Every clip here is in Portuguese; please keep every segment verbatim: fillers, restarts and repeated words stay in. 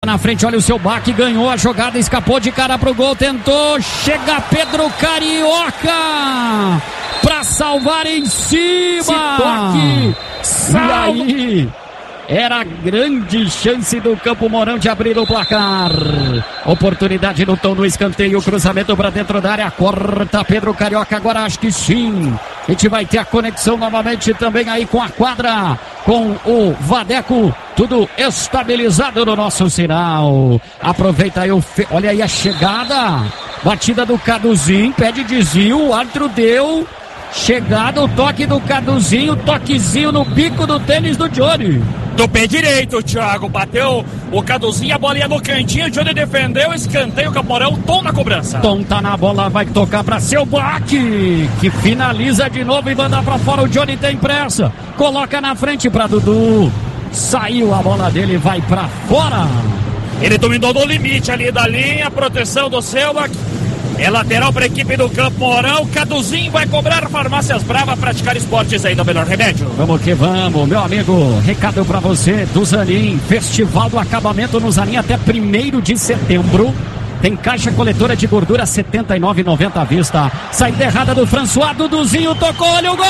Na frente, olha o seu baque, ganhou a jogada, escapou de cara pro gol, tentou, chega Pedro Carioca pra salvar em cima. Se toque, salva. E aí, era grande chance do Campo Mourão de abrir o placar. Oportunidade no tom, no escanteio, cruzamento para dentro da área, corta Pedro Carioca, agora acho que sim. A gente vai ter a conexão novamente também aí com a quadra, com o Vadeco, tudo estabilizado no nosso sinal. Aproveita aí, o fe... olha aí a chegada, batida do Caduzinho, pede desvio, o árbitro deu. Chegada, o toque do Caduzinho, toquezinho no bico do tênis do Johnny. Do pé direito, Thiago, bateu o Caduzinho, a bola ia no cantinho, o Johnny defendeu, escanteio, o Campo Mourão, Tom na cobrança. Tom tá na bola, vai tocar pra seu Baque, que finaliza de novo e manda pra fora, o Johnny tem pressa, coloca na frente pra Dudu, saiu a bola dele, vai pra fora. Ele dominou no limite ali da linha, proteção do Selva. É lateral para a equipe do Campo Mourão. Caduzinho vai cobrar. Farmácias Brava, praticar esportes aí no melhor remédio. Vamos que vamos, meu amigo. Recado para você do Zanin. Festival do acabamento no Zanin até primeiro de setembro. Tem caixa coletora de gordura setenta e nove reais e noventa centavos à vista. Saída errada do François. Duduzinho tocou, olha o gol!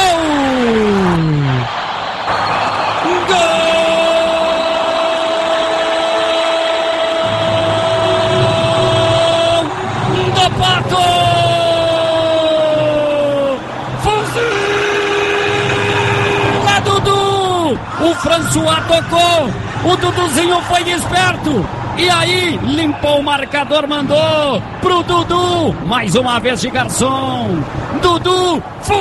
Gol! Pato! Fuzila, Dudu! O François tocou, o Duduzinho foi esperto. E aí, limpou o marcador, mandou pro Dudu. Mais uma vez de garçom. Dudu,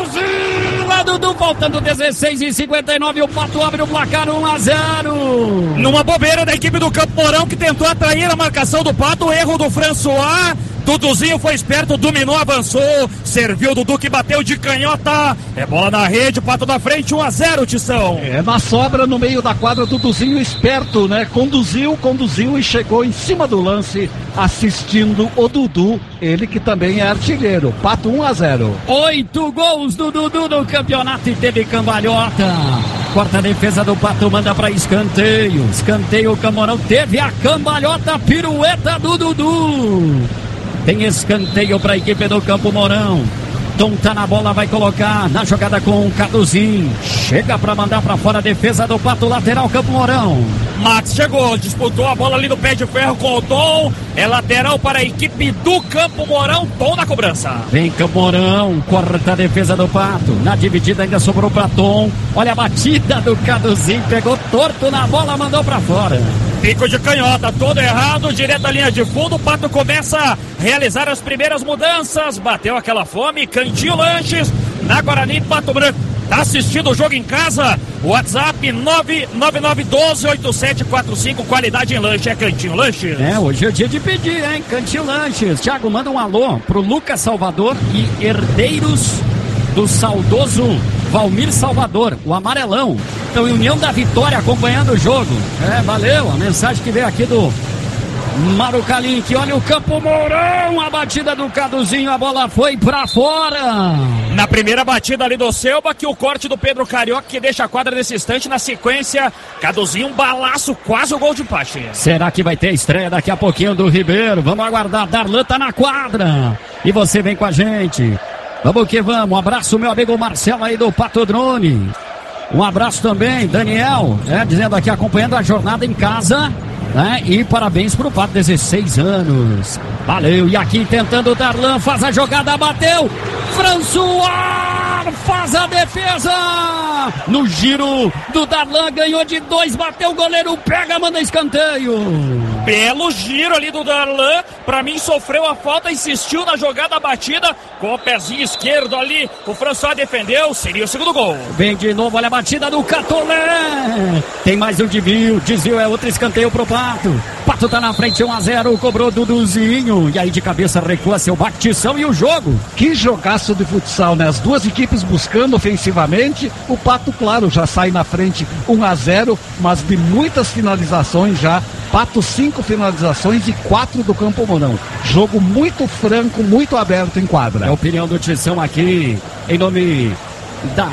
fuzila, Dudu, faltando dezesseis e cinquenta e nove. O Pato abre o placar um a zero. Numa bobeira da equipe do Campo Mourão, que tentou atrair a marcação do Pato. Erro do François. Duduzinho foi esperto, dominou, avançou, serviu o Dudu que bateu de canhota. É bola na rede, Pato na frente, um a zero, Tição. É na sobra no meio da quadra, Duduzinho esperto, né? Conduziu, conduziu e chegou em cima do lance, assistindo o Dudu, ele que também é artilheiro. Pato um a zero. Oito gols do Dudu no campeonato e teve cambalhota. Quarta defesa do Pato, manda para escanteio. Escanteio, o Campo Mourão teve a cambalhota, pirueta do Dudu. Tem escanteio para a equipe do Campo Mourão. Tom tá na bola, vai colocar na jogada com o Caduzinho. Chega para mandar para fora a defesa do Pato, lateral Campo Mourão. Max chegou, disputou a bola ali no pé de ferro com o Tom. É lateral para a equipe do Campo Mourão. Tom na cobrança. Vem Campo Mourão, corta a defesa do Pato. Na dividida ainda sobrou para Tom. Olha a batida do Caduzinho, pegou torto na bola, mandou para fora. Pico de canhota, todo errado, direto da linha de fundo. O Pato começa a realizar as primeiras mudanças. Bateu aquela fome, Cantinho Lanches, na Guarani, Pato Branco. Tá assistindo o jogo em casa? WhatsApp nove nove nove um dois oito sete quatro cinco. Qualidade em lanche é Cantinho Lanches. É, hoje é dia de pedir, hein? Cantinho Lanches. Thiago, manda um alô pro Lucas Salvador e herdeiros do saudoso Valmir Salvador, o amarelão. Então, União da Vitória acompanhando o jogo. É, valeu. A mensagem que veio aqui do Marucalim, que olha o Campo Mourão, a batida do Caduzinho, a bola foi pra fora. Na primeira batida ali do Selva, que o corte do Pedro Carioca, que deixa a quadra nesse instante. Na sequência, Caduzinho, um balaço, quase o gol de empate. Será que vai ter estreia daqui a pouquinho do Ribeiro? Vamos aguardar, Darlan tá na quadra. E você vem com a gente. Vamos que vamos, um abraço meu amigo Marcelo aí do Pato Drone. Um abraço também, Daniel, é, dizendo aqui, acompanhando a jornada em casa, né? E parabéns pro Pato, dezesseis anos. Valeu, e aqui tentando o Darlan, faz a jogada, bateu, François faz a defesa, no giro do Darlan, ganhou de dois, bateu o goleiro, pega, manda escanteio. Belo giro ali do Darlan, pra mim sofreu a falta, insistiu na jogada batida, com o pezinho esquerdo ali, o François defendeu, seria o segundo gol. Vem de novo, olha a batida do Catolé, tem mais um desvio, desvio é outro escanteio pro Pato, Pato tá na frente, um a zero, cobrou Duduzinho, e aí de cabeça recua seu batição e o jogo. Que jogaço de futsal, né? As duas equipes buscando ofensivamente, o Pato, claro, já sai na frente um a zero, mas de muitas finalizações já. Pato cinco finalizações e quatro do Campo Mourão. Jogo muito franco, muito aberto em quadra. É a opinião do Tição aqui, em nome da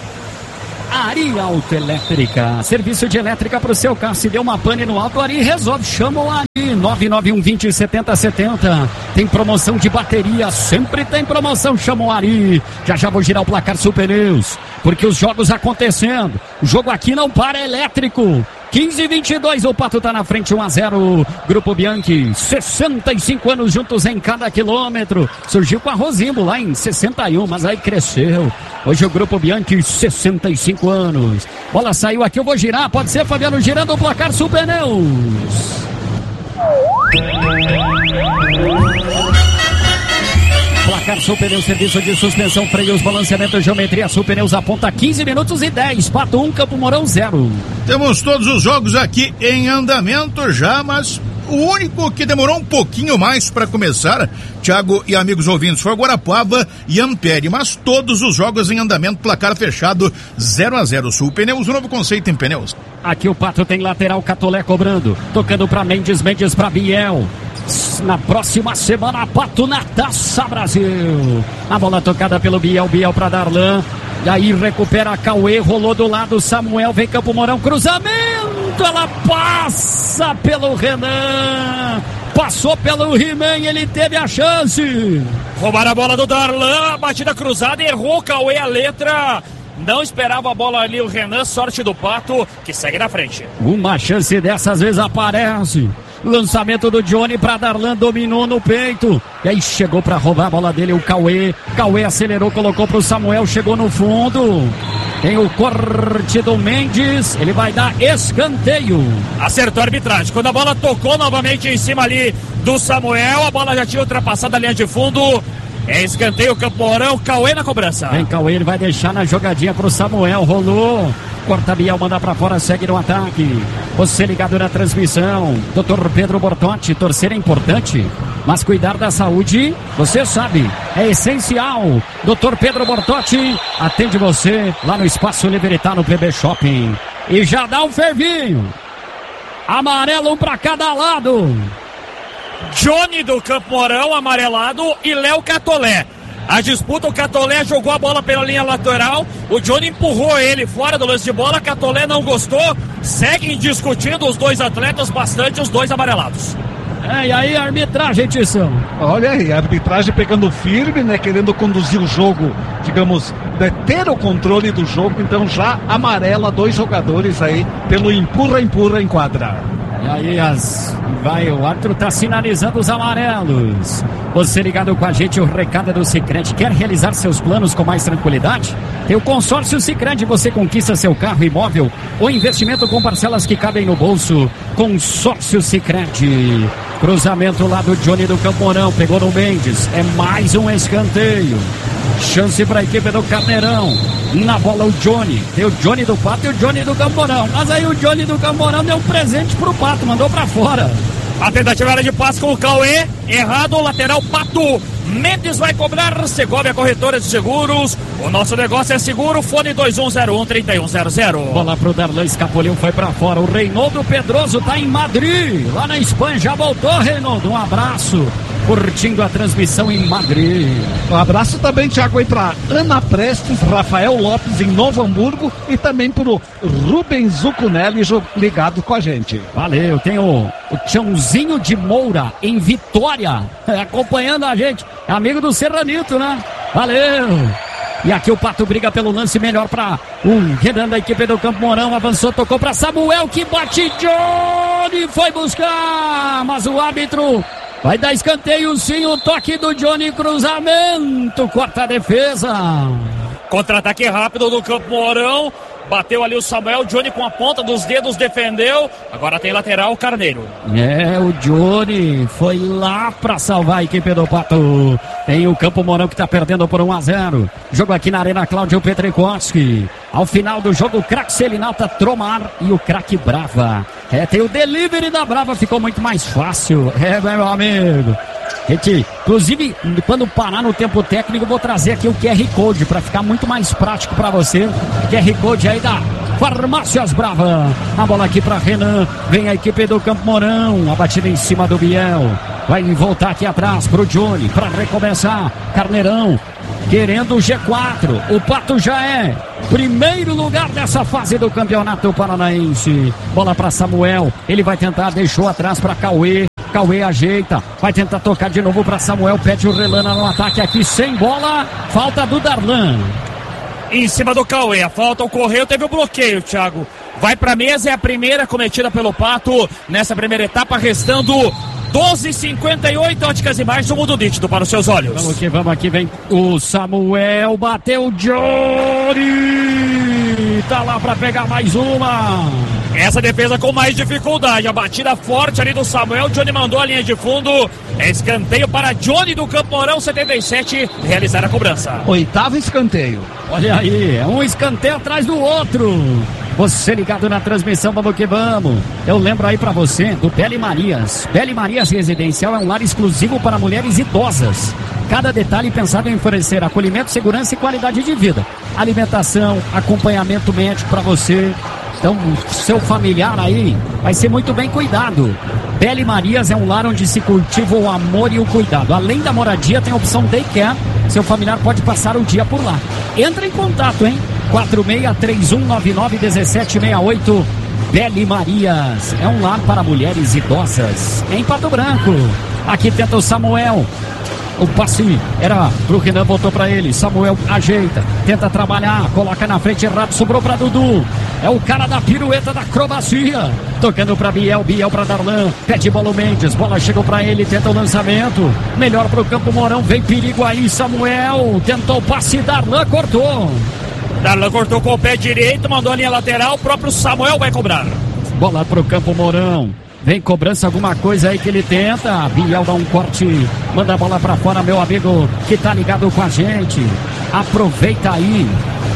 Ari Autoelétrica. Serviço de elétrica para o seu carro. Se deu uma pane no alto, Ari resolve. Chama o Ari. nove nove um vinte setenta setenta. Tem promoção de bateria, sempre tem promoção, chama o Ari. Já já vou girar o placar Super News, porque os jogos acontecendo, o jogo aqui não para, é elétrico. quinze e vinte e dois, o Pato tá na frente, um a zero. Grupo Bianchi, sessenta e cinco anos juntos em cada quilômetro. Surgiu com a Rosimbo lá em sessenta e um, mas aí cresceu. Hoje o Grupo Bianchi, sessenta e cinco anos. Bola saiu aqui, eu vou girar, pode ser, Fabiano, girando o placar Super News. Placar Super Neus, serviço de suspensão, freios, balanceamento, geometria. Super Neus aponta quinze minutos e dez. Pato um, Campo Mourão zero. Temos todos os jogos aqui em andamento já, mas o único que demorou um pouquinho mais para começar, Thiago e amigos ouvintes, foi Guarapuava e Ampere, mas todos os jogos em andamento, placar fechado zero a zero. Sul Pneus, um novo conceito em pneus. Aqui o Pato tem lateral, Catolé cobrando, tocando para Mendes, Mendes para Biel. Na próxima semana, Pato na Taça Brasil. A bola tocada pelo Biel, Biel para Darlan. E aí recupera a Cauê, rolou do lado, Samuel, vem Campo Mourão, cruzamento, ela passa pelo Renan, passou pelo He-Man, ele teve a chance. Roubaram a bola do Darlan, batida cruzada, errou o Cauê a letra. Não esperava a bola ali o Renan, sorte do Pato, que segue na frente. Uma chance dessas vezes aparece. Lançamento do Johnny para Darlan, dominou no peito. E aí chegou para roubar a bola dele o Cauê. Cauê acelerou, colocou para o Samuel, chegou no fundo. Tem o corte do Mendes, ele vai dar escanteio. Acertou a arbitragem. Quando a bola tocou novamente em cima ali do Samuel, a bola já tinha ultrapassado a linha de fundo. É escanteio, Campo Mourão, Cauê na cobrança. Vem Cauê, ele vai deixar na jogadinha pro Samuel, rolou. Corta Biel, manda pra fora, segue no ataque. Você ligado na transmissão. doutor Pedro Bortotti, torcer é importante, mas cuidar da saúde, você sabe, é essencial. doutor Pedro Bortotti atende você lá no Espaço Libertar, no P B Shopping. E já dá um fervinho. Amarelo, um pra cada lado. Johnny do Campo Mourão, amarelado, e Léo Catolé. A disputa, o Catolé jogou a bola pela linha lateral, o Johnny empurrou ele fora do lance de bola, Catolé não gostou, seguem discutindo os dois atletas bastante, os dois amarelados. É, e aí a arbitragem, Tição? Olha aí, a arbitragem pegando firme, né, querendo conduzir o jogo, digamos, né, ter o controle do jogo, então já amarela dois jogadores aí pelo empurra-empurra em quadra. E aí as... vai, o árbitro tá sinalizando os amarelos. Você ligado com a gente, o recado é do Sicredi. Quer realizar seus planos com mais tranquilidade? Tem o consórcio Sicredi, você conquista seu carro, imóvel ou investimento com parcelas que cabem no bolso. Consórcio Sicredi. Cruzamento lá do Johnny do Campo Mourão, pegou no Mendes, é mais um escanteio. Chance para a equipe do Carneirão. Na bola o Johnny, tem o Johnny do Pato e o Johnny do Campo Mourão. Mas aí o Johnny do Campo Mourão deu um presente pro Pato, mandou para fora. A tentativa era de passe com o Cauê, errado, o lateral Pato. Mendes vai cobrar, Segovia Corretora de Seguros. O nosso negócio é seguro, fone dois um zero um, três um zero zero. Bola pro Darlan, escapuliu, foi pra fora. O Reinaldo Pedroso tá em Madrid, lá na Espanha, já voltou, Reinaldo, um abraço. Curtindo a transmissão em Madrid. Um abraço também, Thiago, aí pra Ana Prestes, Rafael Lopes em Novo Hamburgo e também pro Rubens Zucunelli ligado com a gente. Valeu, tem o, o Tiãozinho de Moura em Vitória, acompanhando a gente, amigo do Serranito, né? Valeu! E aqui o Pato briga pelo lance melhor para o Renan da equipe do Campo Mourão, avançou, tocou para Samuel, que bate, Johnny foi buscar, mas o árbitro vai dar escanteio sim, o toque do Johnny, cruzamento, corta a defesa. Contra-ataque rápido do Campo Mourão, bateu ali o Samuel, Johnny com a ponta dos dedos defendeu, agora tem lateral, Carneiro. É, o Johnny foi lá pra salvar a equipe do Pato. Tem o Campo Mourão que tá perdendo por um a zero. Jogo aqui na Arena Cláudio Petrikowski. Ao final do jogo, o craque Selinalta, Tromar e o craque Brava. É, tem o delivery da Brava, ficou muito mais fácil. É, meu amigo. Gente, inclusive, quando parar no tempo técnico, vou trazer aqui o Q R Code para ficar muito mais prático para você. Q R Code aí da Farmácias Brava. A bola aqui para Renan. Vem a equipe do Campo Mourão. A batida em cima do Biel. Vai voltar aqui atrás pro Johnny para recomeçar. Carneirão querendo o G quatro. O Pato já é primeiro lugar dessa fase do Campeonato Paranaense. Bola para Samuel, ele vai tentar, deixou atrás para Cauê. Cauê ajeita, vai tentar tocar de novo para Samuel, pede o Relana no ataque aqui, sem bola, falta do Darlan. Em cima do Cauê, a falta ocorreu, teve o bloqueio, Thiago. Vai pra mesa, é a primeira cometida pelo Pato nessa primeira etapa, restando doze e cinquenta e oito, óticas e mais, um mundo nítido para os seus olhos. Vamos que vamos, aqui vem o Samuel, bateu o Johnny, tá lá para pegar mais uma. Essa defesa com mais dificuldade, a batida forte ali do Samuel, Johnny mandou a linha de fundo, é escanteio para Johnny do Campo Mourão, setenta e sete, realizar a cobrança. Oitavo escanteio. Olha aí, é um escanteio atrás do outro. Você ligado na transmissão, vamos que vamos. Eu lembro aí pra você do Beli Marias. Beli Marias Residencial é um lar exclusivo para mulheres idosas. Cada detalhe pensado em oferecer acolhimento, segurança e qualidade de vida. Alimentação, acompanhamento médico pra você. Então, seu familiar aí vai ser muito bem cuidado. Beli Marias é um lar onde se cultiva o amor e o cuidado. Além da moradia, tem a opção daycare. Seu familiar pode passar o dia por lá. Entra em contato, hein? quatro seis três um nove nove um sete seis oito. Beli Marias é um lar para mulheres idosas em Pato Branco. Aqui tenta o Samuel. O passe era pro Renan, voltou para ele. Samuel ajeita, tenta trabalhar, coloca na frente errado, sobrou para Dudu. É o cara da pirueta da acrobacia. Tocando para Biel, Biel para Darlan. Pede bola o Mendes, bola chegou para ele, tenta o lançamento. Melhor pro Campo Mourão, vem perigo aí, Samuel. Tentou o passe, Darlan cortou. Darlan cortou com o pé direito, mandou a linha lateral, o próprio Samuel vai cobrar. Bola pro Campo Mourão. Vem cobrança, alguma coisa aí que ele tenta. Biel dá um corte, manda a bola pra fora, meu amigo que tá ligado com a gente. Aproveita aí.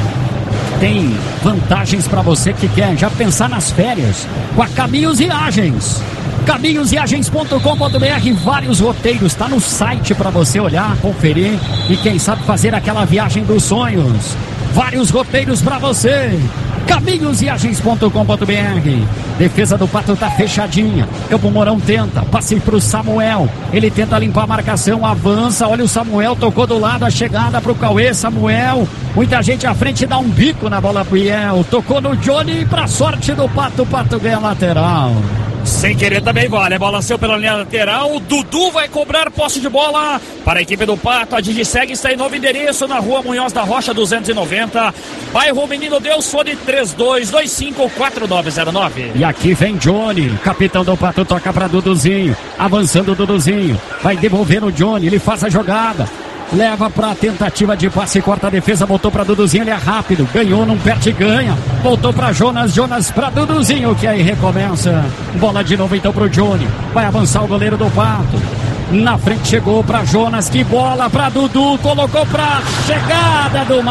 Tem vantagens pra você que quer já pensar nas férias com a Caminhos Viagens. caminhos viagens ponto com ponto br, vários roteiros, tá no site pra você olhar, conferir e quem sabe fazer aquela viagem dos sonhos. Vários roteiros pra você. caminhos viagens ponto com ponto br. Defesa do Pato tá fechadinha. Campo Mourão tenta. Passe pro Samuel. Ele tenta limpar a marcação. Avança. Olha o Samuel. Tocou do lado. A chegada pro Cauê. Samuel. Muita gente à frente. Dá um bico na bola pro Biel. Tocou no Johnny. Pra sorte do Pato. O Pato ganha lateral. Sem querer também vale, a bola saiu pela linha lateral, o Dudu vai cobrar posse de bola para a equipe do Pato. A Digi segue, está em novo endereço na rua Munhoz da Rocha duzentos e noventa, bairro Menino Deus, fone três dois dois cinco quatro nove zero nove. E aqui vem Johnny, capitão do Pato, toca para Duduzinho, avançando o Duduzinho, vai devolver o Johnny, ele faz a jogada. Leva pra tentativa de passe, corta a defesa, voltou pra Duduzinho, ele é rápido, ganhou, não perde, ganha. Voltou pra Jonas, Jonas pra Duduzinho, que aí recomeça. Bola de novo então pro Johnny, vai avançar o goleiro do Pato. Na frente chegou pra Jonas, que bola pra Dudu, colocou pra chegada do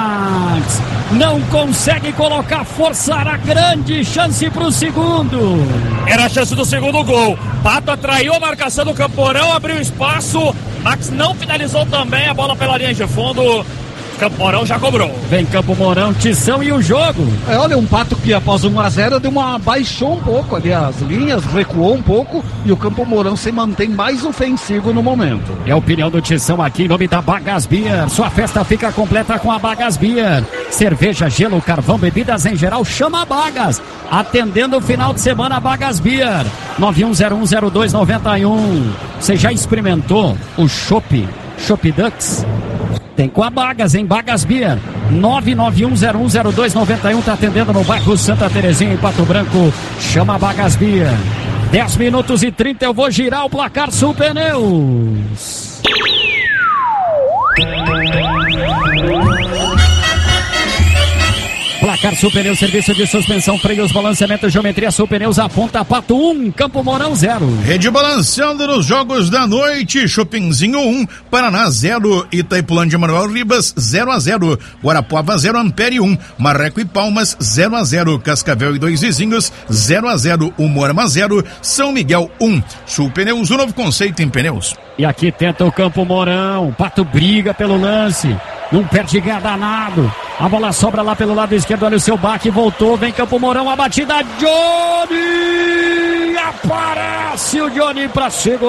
Max. Não consegue colocar, forçará grande chance pro segundo. Era a chance do segundo gol. Pato atraiu a marcação do Campo Mourão, abriu espaço. Max não finalizou também, a bola pela linha de fundo. Campo Mourão já cobrou. Vem Campo Mourão, Tição e o jogo. É, olha, um Pato que após um a zero deu uma, baixou um pouco ali as linhas, recuou um pouco e o Campo Mourão se mantém mais ofensivo no momento. É a opinião do Tição aqui em nome da Bagas Beer. Sua festa fica completa com a Bagas Beer. Cerveja, gelo, carvão, bebidas em geral, chama a Bagas. Atendendo o final de semana, Bagas Beer. nove um zero um zero dois nove um. Você já experimentou o Chopp, Chopp Dux? Tem com a Bagas, em Bagas Beer. nove nove um zero um zero dois nove um, tá atendendo no bairro Santa Terezinha, em Pato Branco. Chama a Bagas Beer. dez minutos e trinta, eu vou girar o placar Sul Pneus. Placar Sul Pneus, serviço de suspensão, freios, balanceamento, geometria. Sul Pneus aponta Pato um, Campo Mourão zero. Rede balançando nos jogos da noite. Chopinzinho um, Paraná zero, Itaipulândia Manuel Ribas zero a zero, Guarapuava zero, Ampere um, Marreco e Palmas zero a zero, Cascavel e dois vizinhos zero a zero, Umorama zero, São Miguel um. Sul Pneus, um novo conceito em pneus. E aqui tenta o Campo Mourão, Pato briga pelo lance, não perde ganha danado. A bola sobra lá pelo lado esquerdo, olha o seu baque, voltou, vem Campo Mourão, a batida, Johnny! A aparece o Johnny pra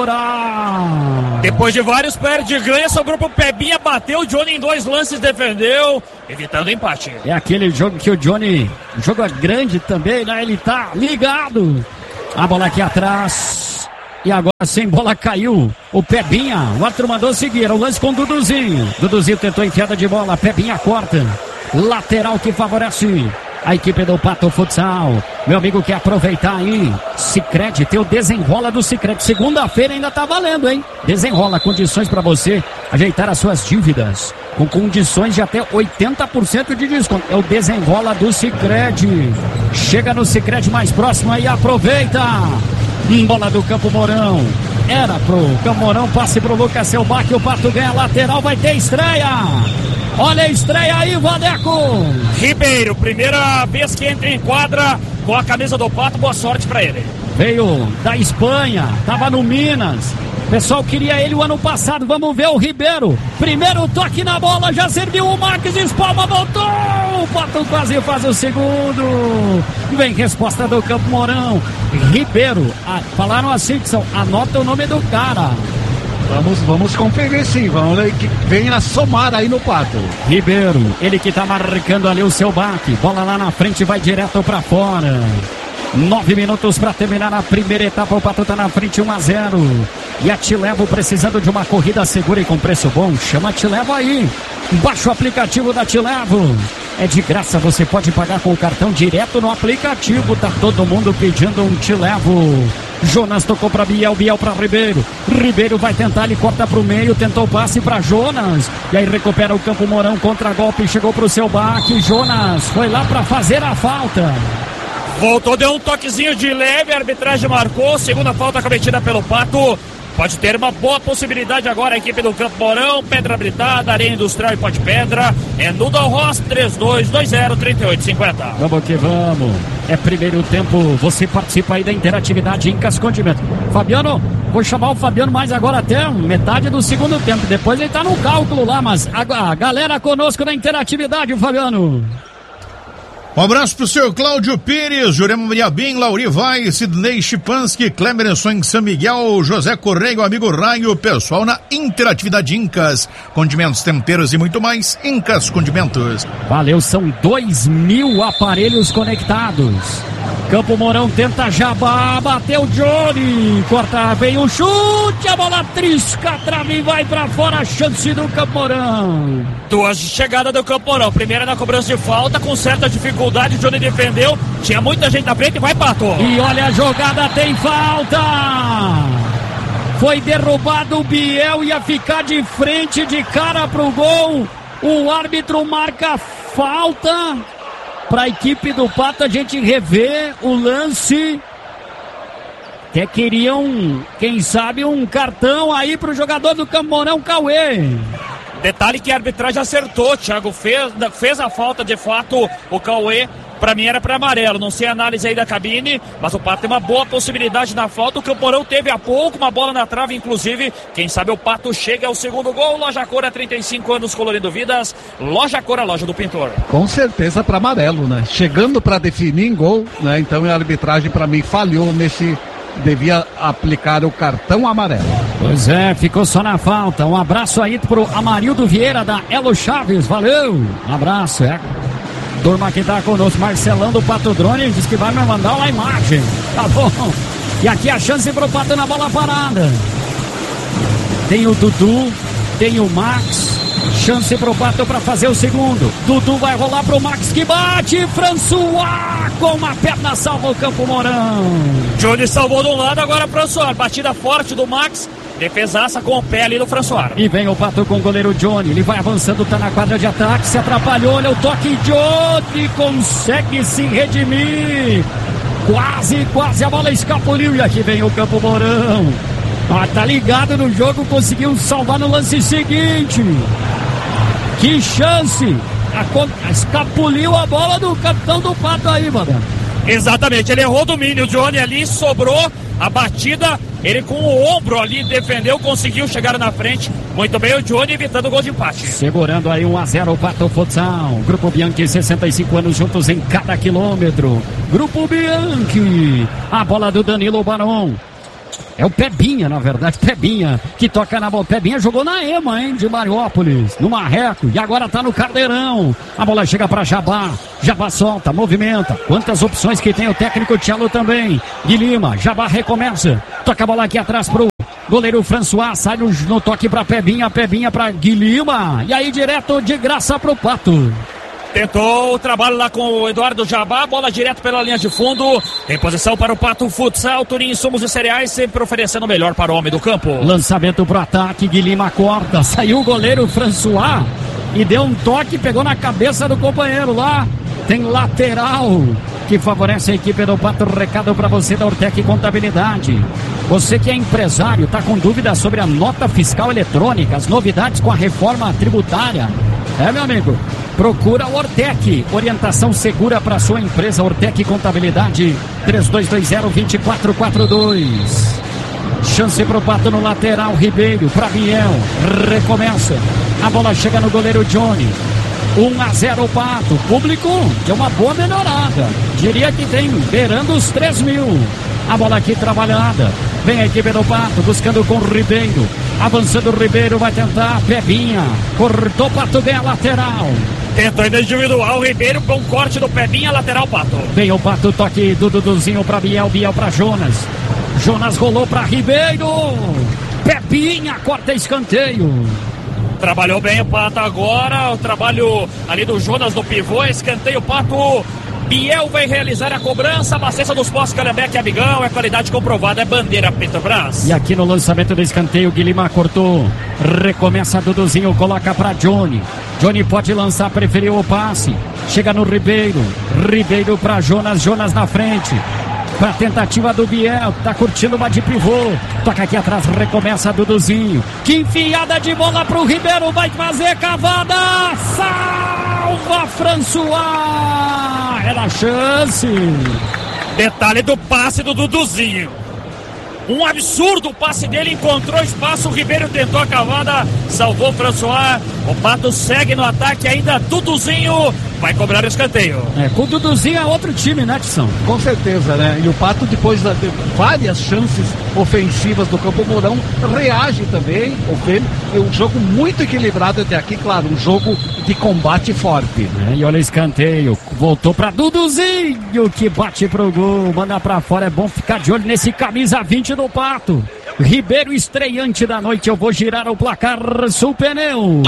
segurar. Depois de vários perde ganha, sobrou pro Pebinha, bateu o Johnny em dois lances, defendeu, evitando empate. É aquele jogo que o Johnny, jogo grande também, né? Ele tá ligado. A bola aqui atrás. E agora sem bola caiu o Pebinha. O outro mandou seguir. O lance com o Duduzinho. Duduzinho tentou enfiada de bola. Pebinha corta. Lateral que favorece a equipe do Pato Futsal. Meu amigo quer aproveitar aí. Sicredi, tem o desenrola do Sicredi. Segunda-feira ainda tá valendo, hein? Desenrola, condições para você ajeitar as suas dívidas. Com condições de até oitenta por cento de desconto. É o desenrola do Sicredi. Chega no Sicredi mais próximo aí, aproveita. Bola do Campo Mourão. Era pro Campo Mourão, passe pro Lucas Selbac. O Pato ganha lateral, vai ter estreia. Olha a estreia aí, Vadeco. Ribeiro, primeira vez que entra em quadra com a camisa do Pato, boa sorte pra ele. Veio da Espanha, tava no Minas. O pessoal queria ele o ano passado. Vamos ver o Ribeiro. Primeiro toque na bola, já serviu o Marques, espalma, voltou. O Pato quase faz o segundo. Vem resposta do Campo Mourão. Ribeiro, ah, falaram assim, que são, anota o nome do cara. Vamos, vamos conferir sim, vamos ver que venha somar aí no Pato. Ribeiro, ele que tá marcando ali o seu baque. Bola lá na frente, vai direto pra fora. Nove minutos para terminar a primeira etapa. O Pato tá na frente, um a zero. E a Te Levo precisando de uma corrida segura e com preço bom. Chama a Te Levo aí. Baixa o aplicativo da Te Levo. É de graça, você pode pagar com o cartão direto no aplicativo. Tá todo mundo pedindo um Te Levo. Jonas tocou para Biel, Biel para Ribeiro. Ribeiro vai tentar, ele corta pro meio, tentou o passe para Jonas. E aí recupera o Campo Mourão, contra-golpe, chegou pro seu baque. Jonas foi lá para fazer a falta. Voltou, deu um toquezinho de leve, a arbitragem marcou, segunda falta cometida pelo Pato. Pode ter uma boa possibilidade agora a equipe do Campo Mourão. Pedra Britada, Areia Industrial e Pó de Pedra. É no Dal Ross, três dois dois zero, três oito cinco zero. Vamos que vamos. É primeiro tempo, você participa aí da interatividade Incas Condimento. Fabiano, vou chamar o Fabiano mais agora até metade do segundo tempo. Depois ele tá no cálculo lá, mas a, a galera conosco na interatividade, Fabiano. Um abraço pro seu Cláudio Pires, Jurema Maria Bim, Lauri Vai, Sidney Chipansky, Clemerson em São Miguel, José Correia, o amigo Raio, pessoal na interatividade Incas, condimentos, temperos e muito mais, Incas Condimentos. Valeu, são dois mil aparelhos conectados. Campo Mourão tenta Jabá, bateu Johnny, corta bem o chute, a bola trisca, trave e vai pra fora, a chance do Campo Mourão. Duas chegadas do Campo Mourão, primeira na cobrança de falta, com certa dificuldade, Johnny defendeu, tinha muita gente na frente, vai Pato. E olha a jogada, tem falta. Foi derrubado o Biel, ia ficar de frente, de cara pro gol, o árbitro marca falta. Para a equipe do Pato, a gente rever o lance. Até queriam, quem sabe, um cartão aí para o jogador do Campo Mourão, Cauê. Detalhe que a arbitragem acertou, Thiago fez, fez a falta de fato, o Cauê. Pra mim era pra amarelo, não sei a análise aí da cabine, mas o Pato tem uma boa possibilidade na falta. O Campo Mourão teve há pouco uma bola na trave, inclusive, quem sabe o Pato chega ao segundo gol. Loja Cor, há trinta e cinco anos colorindo vidas. Loja Cor, a loja do pintor. Com certeza pra amarelo, né? Chegando pra definir em gol, né? Então a arbitragem pra mim falhou nesse... devia aplicar o cartão amarelo. Pois é, ficou só na falta. Um abraço aí pro Amarildo Vieira da Elo Chaves, valeu! Um abraço, é... Turma que tá conosco, Marcelão do Pato Drone, diz que vai me mandar uma imagem. Tá bom. E aqui a chance pro Pato na bola parada. Tem o Dudu, tem o Max. Chance pro Pato pra fazer o segundo. Dudu vai rolar pro Max que bate. François com uma perna salva o Campo Mourão. Johnny salvou de um lado, agora François. Batida forte do Max. Defesaça com o pé ali do François. E vem o Pato com o goleiro Johnny. Ele vai avançando, tá na quadra de ataque. Se atrapalhou, olha o toque. Johnny consegue se redimir. Quase, quase a bola escapuliu. E aqui vem o Campo Mourão. Ah, tá ligado no jogo, conseguiu salvar no lance seguinte. Que chance. A, escapuliu a bola do capitão do Pato aí, mano. Exatamente, ele errou o domínio. O Johnny ali sobrou a batida. Ele com o ombro ali defendeu, conseguiu chegar na frente. Muito bem o Johnny evitando o gol de empate. Segurando aí um a zero o Pato Futsal. Grupo Bianchi, sessenta e cinco anos juntos em cada quilômetro. Grupo Bianchi. A bola do Danilo Barão. É o Pebinha, na verdade, Pebinha, que toca na bola. Pebinha jogou na EMA, hein, de Mariópolis, no Marreco, e agora tá no Caldeirão. A bola chega pra Jabá, Jabá solta, movimenta. Quantas opções que tem o técnico Tchelo também. De Lima, Jabá recomeça, toca a bola aqui atrás pro goleiro François, sai no, no toque pra Pebinha, Pebinha pra Guilherme, e aí direto de graça pro Pato. Tentou o trabalho lá com o Eduardo Jabá, bola direto pela linha de fundo. Em posição para o Pato Futsal, Turim Insumos e Cereais, sempre oferecendo o melhor para o homem do campo. Lançamento pro ataque, Guilherme corta, saiu o goleiro François e deu um toque, pegou na cabeça do companheiro lá. Tem lateral que favorece a equipe do Pato. Recado para você da Ortec Contabilidade. Você que é empresário, está com dúvidas sobre a nota fiscal eletrônica, as novidades com a reforma tributária. É, meu amigo, procura o Ortec. Orientação segura para sua empresa. Ortec Contabilidade, três dois dois zero, dois quatro quatro dois. Chance pro Pato no lateral, Ribeiro para Biel. Recomeça. A bola chega no goleiro Johnny. um a zero o Pato. Público deu uma boa melhorada. Diria que tem beirando os três mil. A bola aqui trabalhada. Vem a equipe do Pato buscando com o Ribeiro. Avançando o Ribeiro, vai tentar. Pebinha. Cortou o Pato, bem a lateral. Tentou ainda individual. O Ribeiro com um corte do Pebinha, lateral Pato. Vem o Pato, toque do Duduzinho para Biel. Biel para Jonas. Jonas rolou para Ribeiro. Pebinha, corta escanteio. Trabalhou bem o Pato agora. O trabalho ali do Jonas do pivô. Escanteio Pato. Biel vai realizar a cobrança. Bacia dos Postos Calhambeque, Amigão. É qualidade comprovada. É bandeira Petrobras. E aqui no lançamento do escanteio, Guilherme cortou. Recomeça Duduzinho. Coloca para Johnny. Johnny pode lançar. Preferiu o passe. Chega no Ribeiro. Ribeiro para Jonas. Jonas na frente. Para tentativa do Biel, tá curtindo uma de pivô. Toca aqui atrás, recomeça Duduzinho. Que enfiada de bola pro Ribeiro, vai fazer cavada. Salva François. Era a chance. Detalhe do passe do Duduzinho. Um absurdo o passe dele, encontrou espaço, o Ribeiro tentou a cavada, salvou o François. O Pato segue no ataque ainda, Duduzinho vai cobrar o escanteio. É, com o Duduzinho é outro time, né, Tição? Com certeza, né? E o Pato, depois de várias chances ofensivas do Campo Mourão, reage também. É um jogo muito equilibrado até aqui, claro, um jogo de combate forte. É, e olha o escanteio, voltou pra Duduzinho, que bate pro gol, manda pra fora. É bom ficar de olho nesse camisa vinte do Pato. Ribeiro, estreante da noite. Eu vou girar o placar. Sul Pneus.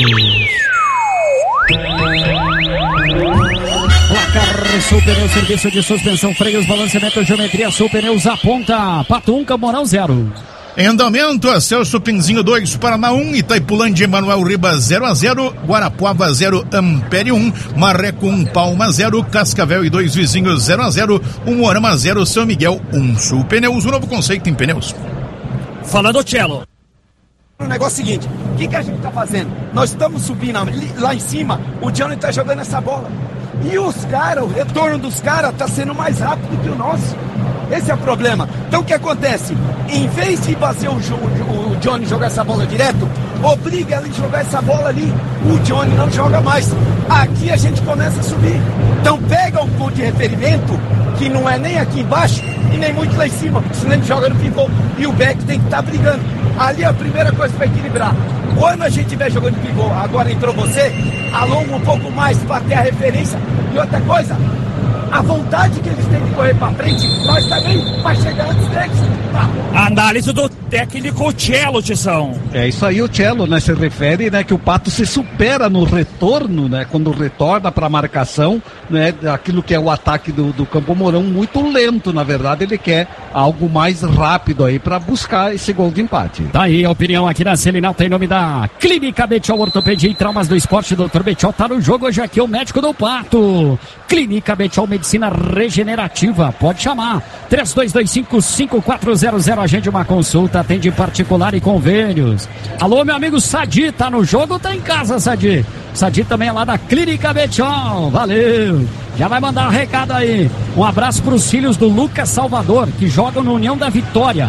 Placar Sul Pneus, serviço de suspensão, freios, balanceamento, geometria. Sul Pneus aponta. Pato um, Camorão zero. Em andamento, Celso Pinzinho dois, Paraná um, Itaipulândia, Emanuel Ribas zero a zero, Guarapuava zero, Ampere um, Marreco um, Palma zero, Cascavel e dois vizinhos zero a zero, Umuarama zero, São Miguel um. Sul Pneus, um novo conceito em pneus. Falando o Tchelo. O negócio é o seguinte, o que, que a gente tá fazendo? Nós estamos subindo lá em cima, o Johnny tá jogando essa bola. E os caras, o retorno dos caras tá sendo mais rápido que o nosso. Esse é o problema. Então o que acontece? Em vez de fazer o, o, o Johnny jogar essa bola direto, obriga ele a jogar essa bola ali. O Johnny não joga mais. Aqui a gente começa a subir. Então pega um ponto de referimento que não é nem aqui embaixo e nem muito lá em cima, senão ele joga no pivô e o back tem que estar tá brigando. Ali é a primeira coisa para equilibrar. Quando a gente estiver jogando pivô, agora entrou você, alonga um pouco mais para ter a referência. E outra coisa, a vontade que eles têm de correr para frente, nós também vai chegar antes deles. Tá. Análise do técnico Tchelo, Tição. É isso aí, o Tchelo, né, se refere, né, que o Pato se supera no retorno, né, quando retorna para a marcação, né, aquilo que é o ataque do, do Campo Mourão, muito lento, na verdade, ele quer algo mais rápido aí para buscar esse gol de empate. Tá aí a opinião aqui na Selinal, tem nome da Clínica Betiol, Ortopedia e Traumas do Esporte. doutor Betiol tá no jogo hoje aqui, o médico do Pato. Clínica Betiol, medicina regenerativa, pode chamar, três dois dois cinco, cinco quatro zero zero, agende uma consulta, atende particular e convênios. Alô, meu amigo Sadi, tá no jogo ou tá em casa, Sadi? Sadi também é lá da Clínica Betiol, valeu, já vai mandar um recado aí. Um abraço pros filhos do Lucas Salvador, que jogam no União da Vitória.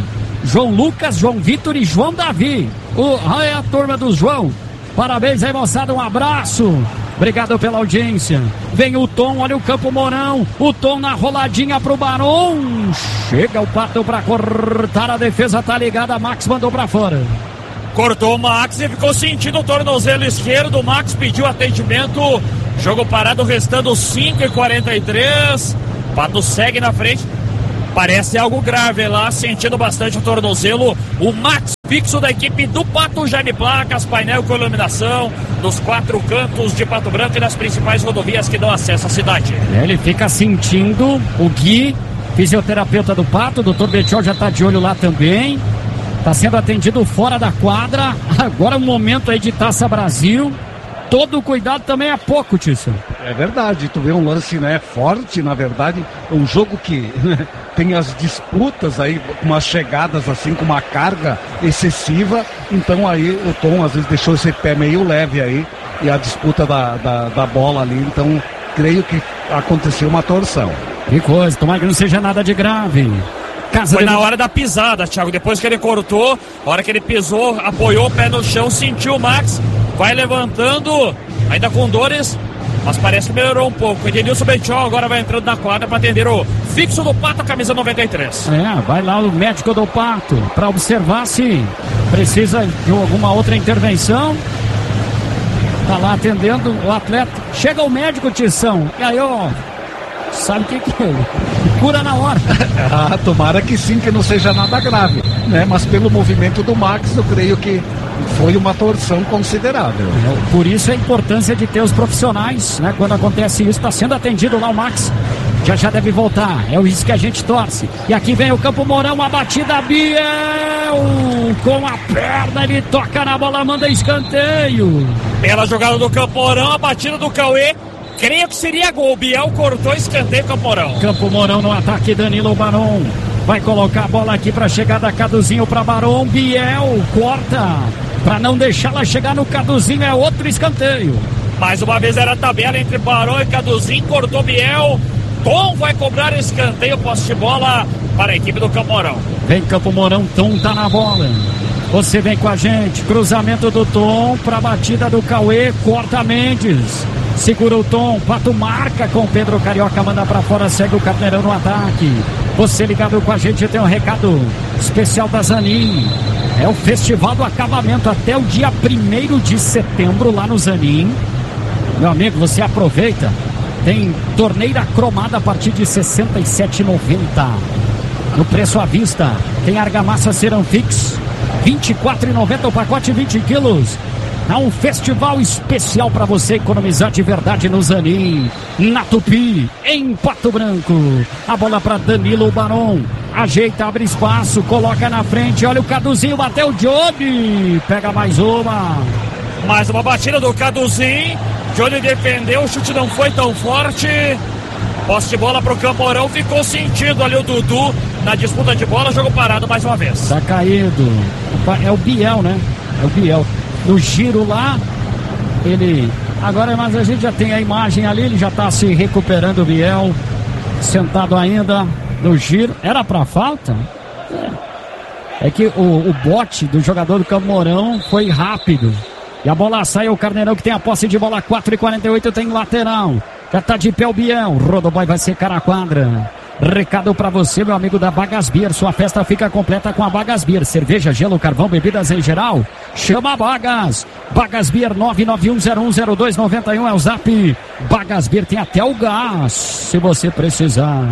João Lucas, João Vitor e João Davi. O, aí a turma do João. Parabéns aí, moçada, um abraço. Obrigado pela audiência. Vem o Tom, olha o Campo Mourão. O Tom na roladinha pro Barão. Chega o Pato pra cortar, a defesa tá ligada. Max mandou pra fora. Cortou o Max e ficou sentindo o tornozelo esquerdo. O Max pediu atendimento. Jogo parado, restando cinco e quarenta e três. Pato segue na frente. Parece algo grave lá, sentindo bastante o tornozelo. O Max, fixo da equipe do Pato, Jaime Placas, painel com iluminação nos quatro cantos de Pato Branco e nas principais rodovias que dão acesso à cidade. Ele fica sentindo o Gui, fisioterapeuta do Pato. O doutor Betiol já está de olho lá também. Está sendo atendido fora da quadra. Agora o momento aí de Taça Brasil. Todo cuidado também é pouco, Tício. É verdade, tu vê um lance, né, forte, na verdade, um jogo que, né, tem as disputas aí, umas chegadas assim, com uma carga excessiva, então aí o Tom às vezes deixou esse pé meio leve aí, e a disputa da, da, da bola ali, então creio que aconteceu uma torção. Que coisa, tomara que não seja nada de grave. Casa Foi de... na hora da pisada, Thiago, depois que ele cortou, a hora que ele pisou, apoiou o pé no chão, sentiu o Max, vai levantando, ainda com dores, mas parece que melhorou um pouco. Edenilson Betiol agora vai entrando na quadra para atender o fixo do Pato, camisa noventa e três. É, vai lá o médico do Pato para observar se precisa de alguma outra intervenção. Tá lá atendendo o atleta. Chega o médico, Tição, e aí, ó, sabe o que que é? Cura na hora. Ah, tomara que sim, que não seja nada grave, né? Mas pelo movimento do Max, eu creio que foi uma torção considerável. Por isso a importância de ter os profissionais, né? Quando acontece isso, está sendo atendido lá o Max. Já já deve voltar, é isso que a gente torce. E aqui vem o Campo Mourão, a batida, Biel com a perna, ele toca na bola, manda escanteio. Pela jogada do Campo Mourão, a batida do Cauê, creio que seria gol. Biel cortou, escanteio, Campo Mourão. Campo Mourão no ataque, Danilo Barão vai colocar a bola aqui para chegar da Caduzinho para Barão. Biel corta para não deixá-la chegar no Caduzinho, é outro escanteio. Mais uma vez era a tabela entre Barão e Caduzinho, cortou Biel. Tom vai cobrar escanteio, posse de bola para a equipe do Campo Mourão. Vem Campo Mourão, Tom tá na bola. Você vem com a gente, cruzamento do Tom para a batida do Cauê, corta Mendes. Segura o Tom, Pato marca com Pedro Carioca, manda pra fora, segue o Carneirão no ataque. Você ligado com a gente, tem um recado especial da Zanin. É o Festival do Acabamento até o dia primeiro de setembro lá no Zanin. Meu amigo, você aproveita. Tem torneira cromada a partir de sessenta e sete reais e noventa centavos. No preço à vista, tem argamassa Ceramfix, vinte e quatro reais e noventa centavos o pacote, vinte quilos. Há um festival especial para você economizar de verdade no Zanin, na Tupi, em Pato Branco. A bola para Danilo Barão. Ajeita, abre espaço, coloca na frente. Olha o Caduzinho, bateu o Johnny. Pega mais uma. Mais uma batida do Caduzinho. Johnny defendeu, o chute não foi tão forte. Posse de bola pro Campo Mourão, ficou sentido ali o Dudu na disputa de bola, jogo parado mais uma vez. Tá caído. É o Biel, né? É o Biel. No giro lá, ele... Agora, mas a gente já tem a imagem ali, ele já tá se recuperando, o Biel. Sentado ainda no giro. Era pra falta? É, é que o, o bote do jogador do Campo Mourão foi rápido. E a bola sai, o Carneirão que tem a posse de bola, quatro e quarenta e oito, tem lateral. Já tá de pé o Biel, o Rodoboy vai secar a quadra. Recado pra você, meu amigo da Bagasbier, sua festa fica completa com a Bagasbier. Cerveja, gelo, carvão, bebidas em geral, chama a Bagas. Bagasbier, nove nove um zero um zero dois nove um é o zap. Bagasbier tem até o gás, se você precisar.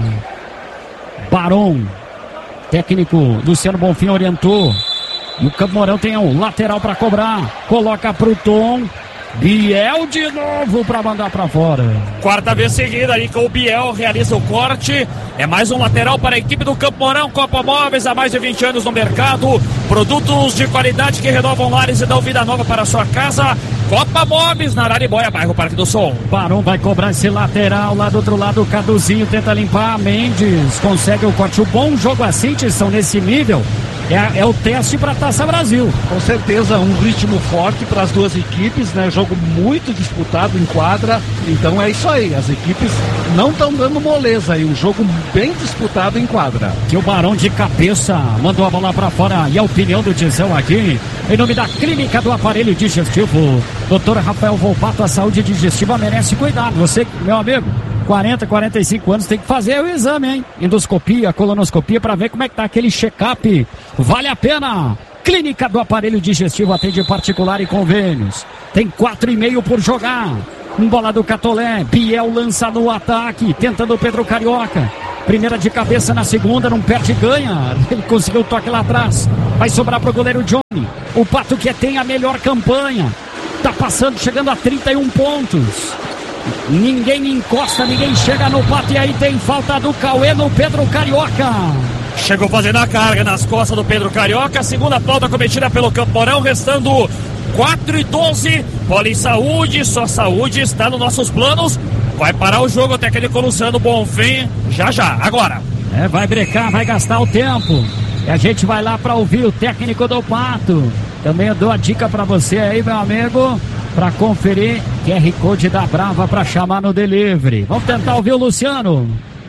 Barão, técnico Luciano Bonfim orientou. E o Campo Mourão tem um lateral para cobrar. Coloca pro Tom. Biel de novo para mandar para fora. Quarta vez seguida ali com o Biel, realiza o corte. É mais um lateral para a equipe do Campo Mourão. Copa Móveis, há mais de vinte anos no mercado. Produtos de qualidade que renovam lares e dão vida nova para a sua casa. Copa Móveis, na Araribóia, bairro Parque do Sol. Barão vai cobrar esse lateral. Lá do outro lado, o Caduzinho tenta limpar. Mendes consegue o corte. O bom jogo assim, são nesse nível. é, é o teste para a Taça Brasil. Com certeza, um ritmo forte para as duas equipes, né? Jogo muito disputado em quadra, então é isso aí, as equipes não estão dando moleza aí, um jogo bem disputado em quadra. Que o Barão de Cabeça mandou a bola para fora e a opinião do Tizão aqui, em nome da Clínica do Aparelho Digestivo, doutor Rafael Volpato, a saúde digestiva merece cuidado. Você, meu amigo, quarenta, quarenta e cinco anos, tem que fazer o exame, hein? Endoscopia, colonoscopia, para ver como é que tá aquele check-up. Vale a pena. Clínica do Aparelho Digestivo atende particular e convênios. Tem quatro e meio por jogar. Um bola do Catolé. Biel lança no ataque, tentando o Pedro Carioca. Primeira de cabeça na segunda, não perde, ganha. Ele conseguiu o toque lá atrás. Vai sobrar pro goleiro Johnny. O Pato que tem a melhor campanha. Tá passando, chegando a trinta e um pontos. Ninguém encosta, ninguém chega no Pato. E aí tem falta do Cauê no Pedro Carioca. Chegou fazendo a carga nas costas do Pedro Carioca. Segunda falta cometida pelo Camporão, restando quatro e doze. Bola em saúde, só saúde está nos nossos planos. Vai parar o jogo, o técnico Luciano Bonfim. Já já, agora. É, vai brecar, vai gastar o tempo. E a gente vai lá para ouvir o técnico do Pato. Também eu dou a dica para você aí, meu amigo, para conferir Q R Code da Brava para chamar no delivery. Vamos tentar ouvir o Luciano.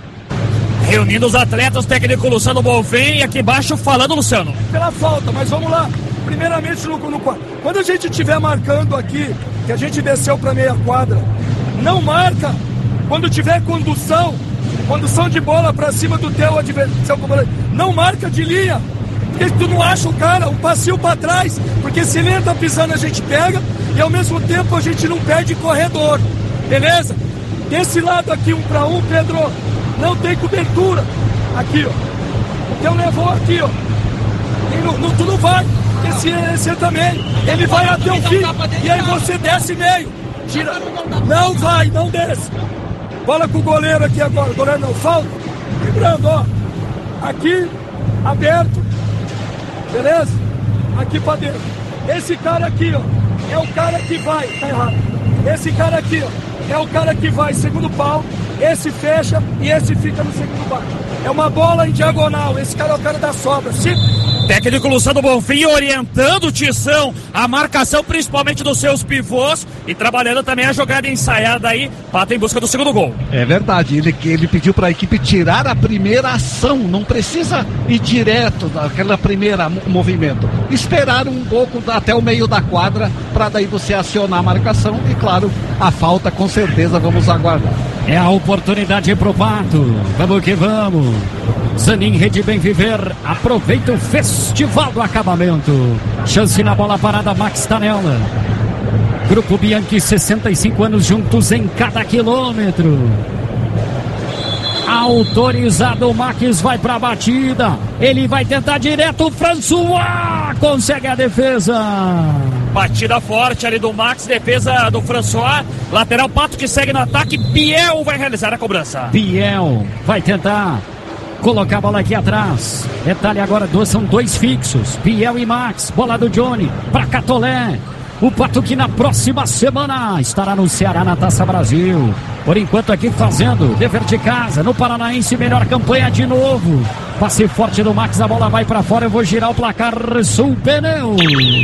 Reunindo os atletas, técnico Luciano Bonfim, e aqui embaixo falando Luciano. Pela falta, mas vamos lá. Primeiramente no, no quando a gente estiver marcando aqui, que a gente desceu para meia quadra, não marca quando tiver condução, condução de bola para cima do teu adversário, não marca de linha, porque tu não acha o cara, um passinho para trás, porque se ele entra pisando a gente pega e ao mesmo tempo a gente não perde corredor, beleza? Desse lado aqui, um para um, Pedro, não tem cobertura, aqui ó, o teu levou aqui ó, e não, não, tu não vai, esse, esse também, ele vai até o fim, e aí você desce meio, tira, não vai, não desce, bola com o goleiro aqui agora, o goleiro não falta, lembrando ó, aqui, aberto, beleza? Aqui pra dentro, esse cara aqui ó, é o cara que vai, tá errado, esse cara aqui ó, é o cara que vai segundo pau, esse fecha e esse fica no segundo pau. É uma bola em diagonal, esse cara é o cara da sobra. Se... Técnico Luciano Bonfim orientando o Tição, a marcação principalmente dos seus pivôs e trabalhando também a jogada ensaiada aí, Pato em busca do segundo gol. É verdade, ele, ele pediu para a equipe tirar a primeira ação, não precisa ir direto daquela primeira movimento, esperar um pouco até o meio da quadra para daí você acionar a marcação e claro, a falta com certeza vamos aguardar. É a oportunidade pro Pato, vamos que vamos. Zanin Rede Bem Viver, aproveita o festival do acabamento. Chance na bola parada, Max Tanella. Grupo Bianchi, sessenta e cinco anos juntos em cada quilômetro. Autorizado, o Max vai pra batida. Ele vai tentar direto, o François consegue a defesa. Batida forte ali do Max, defesa do François. Lateral, Pato que segue no ataque. Biel vai realizar a cobrança. Biel vai tentar colocar a bola aqui atrás. Detalhe agora, dois, são dois fixos. Biel e Max. Bola do Johnny para Catolé. O Pato que na próxima semana estará no Ceará na Taça Brasil. Por enquanto aqui fazendo dever de casa. No Paranaense, melhor campanha de novo. Passe forte do Max, a bola vai para fora. Eu vou girar o placar. Sul Pneu.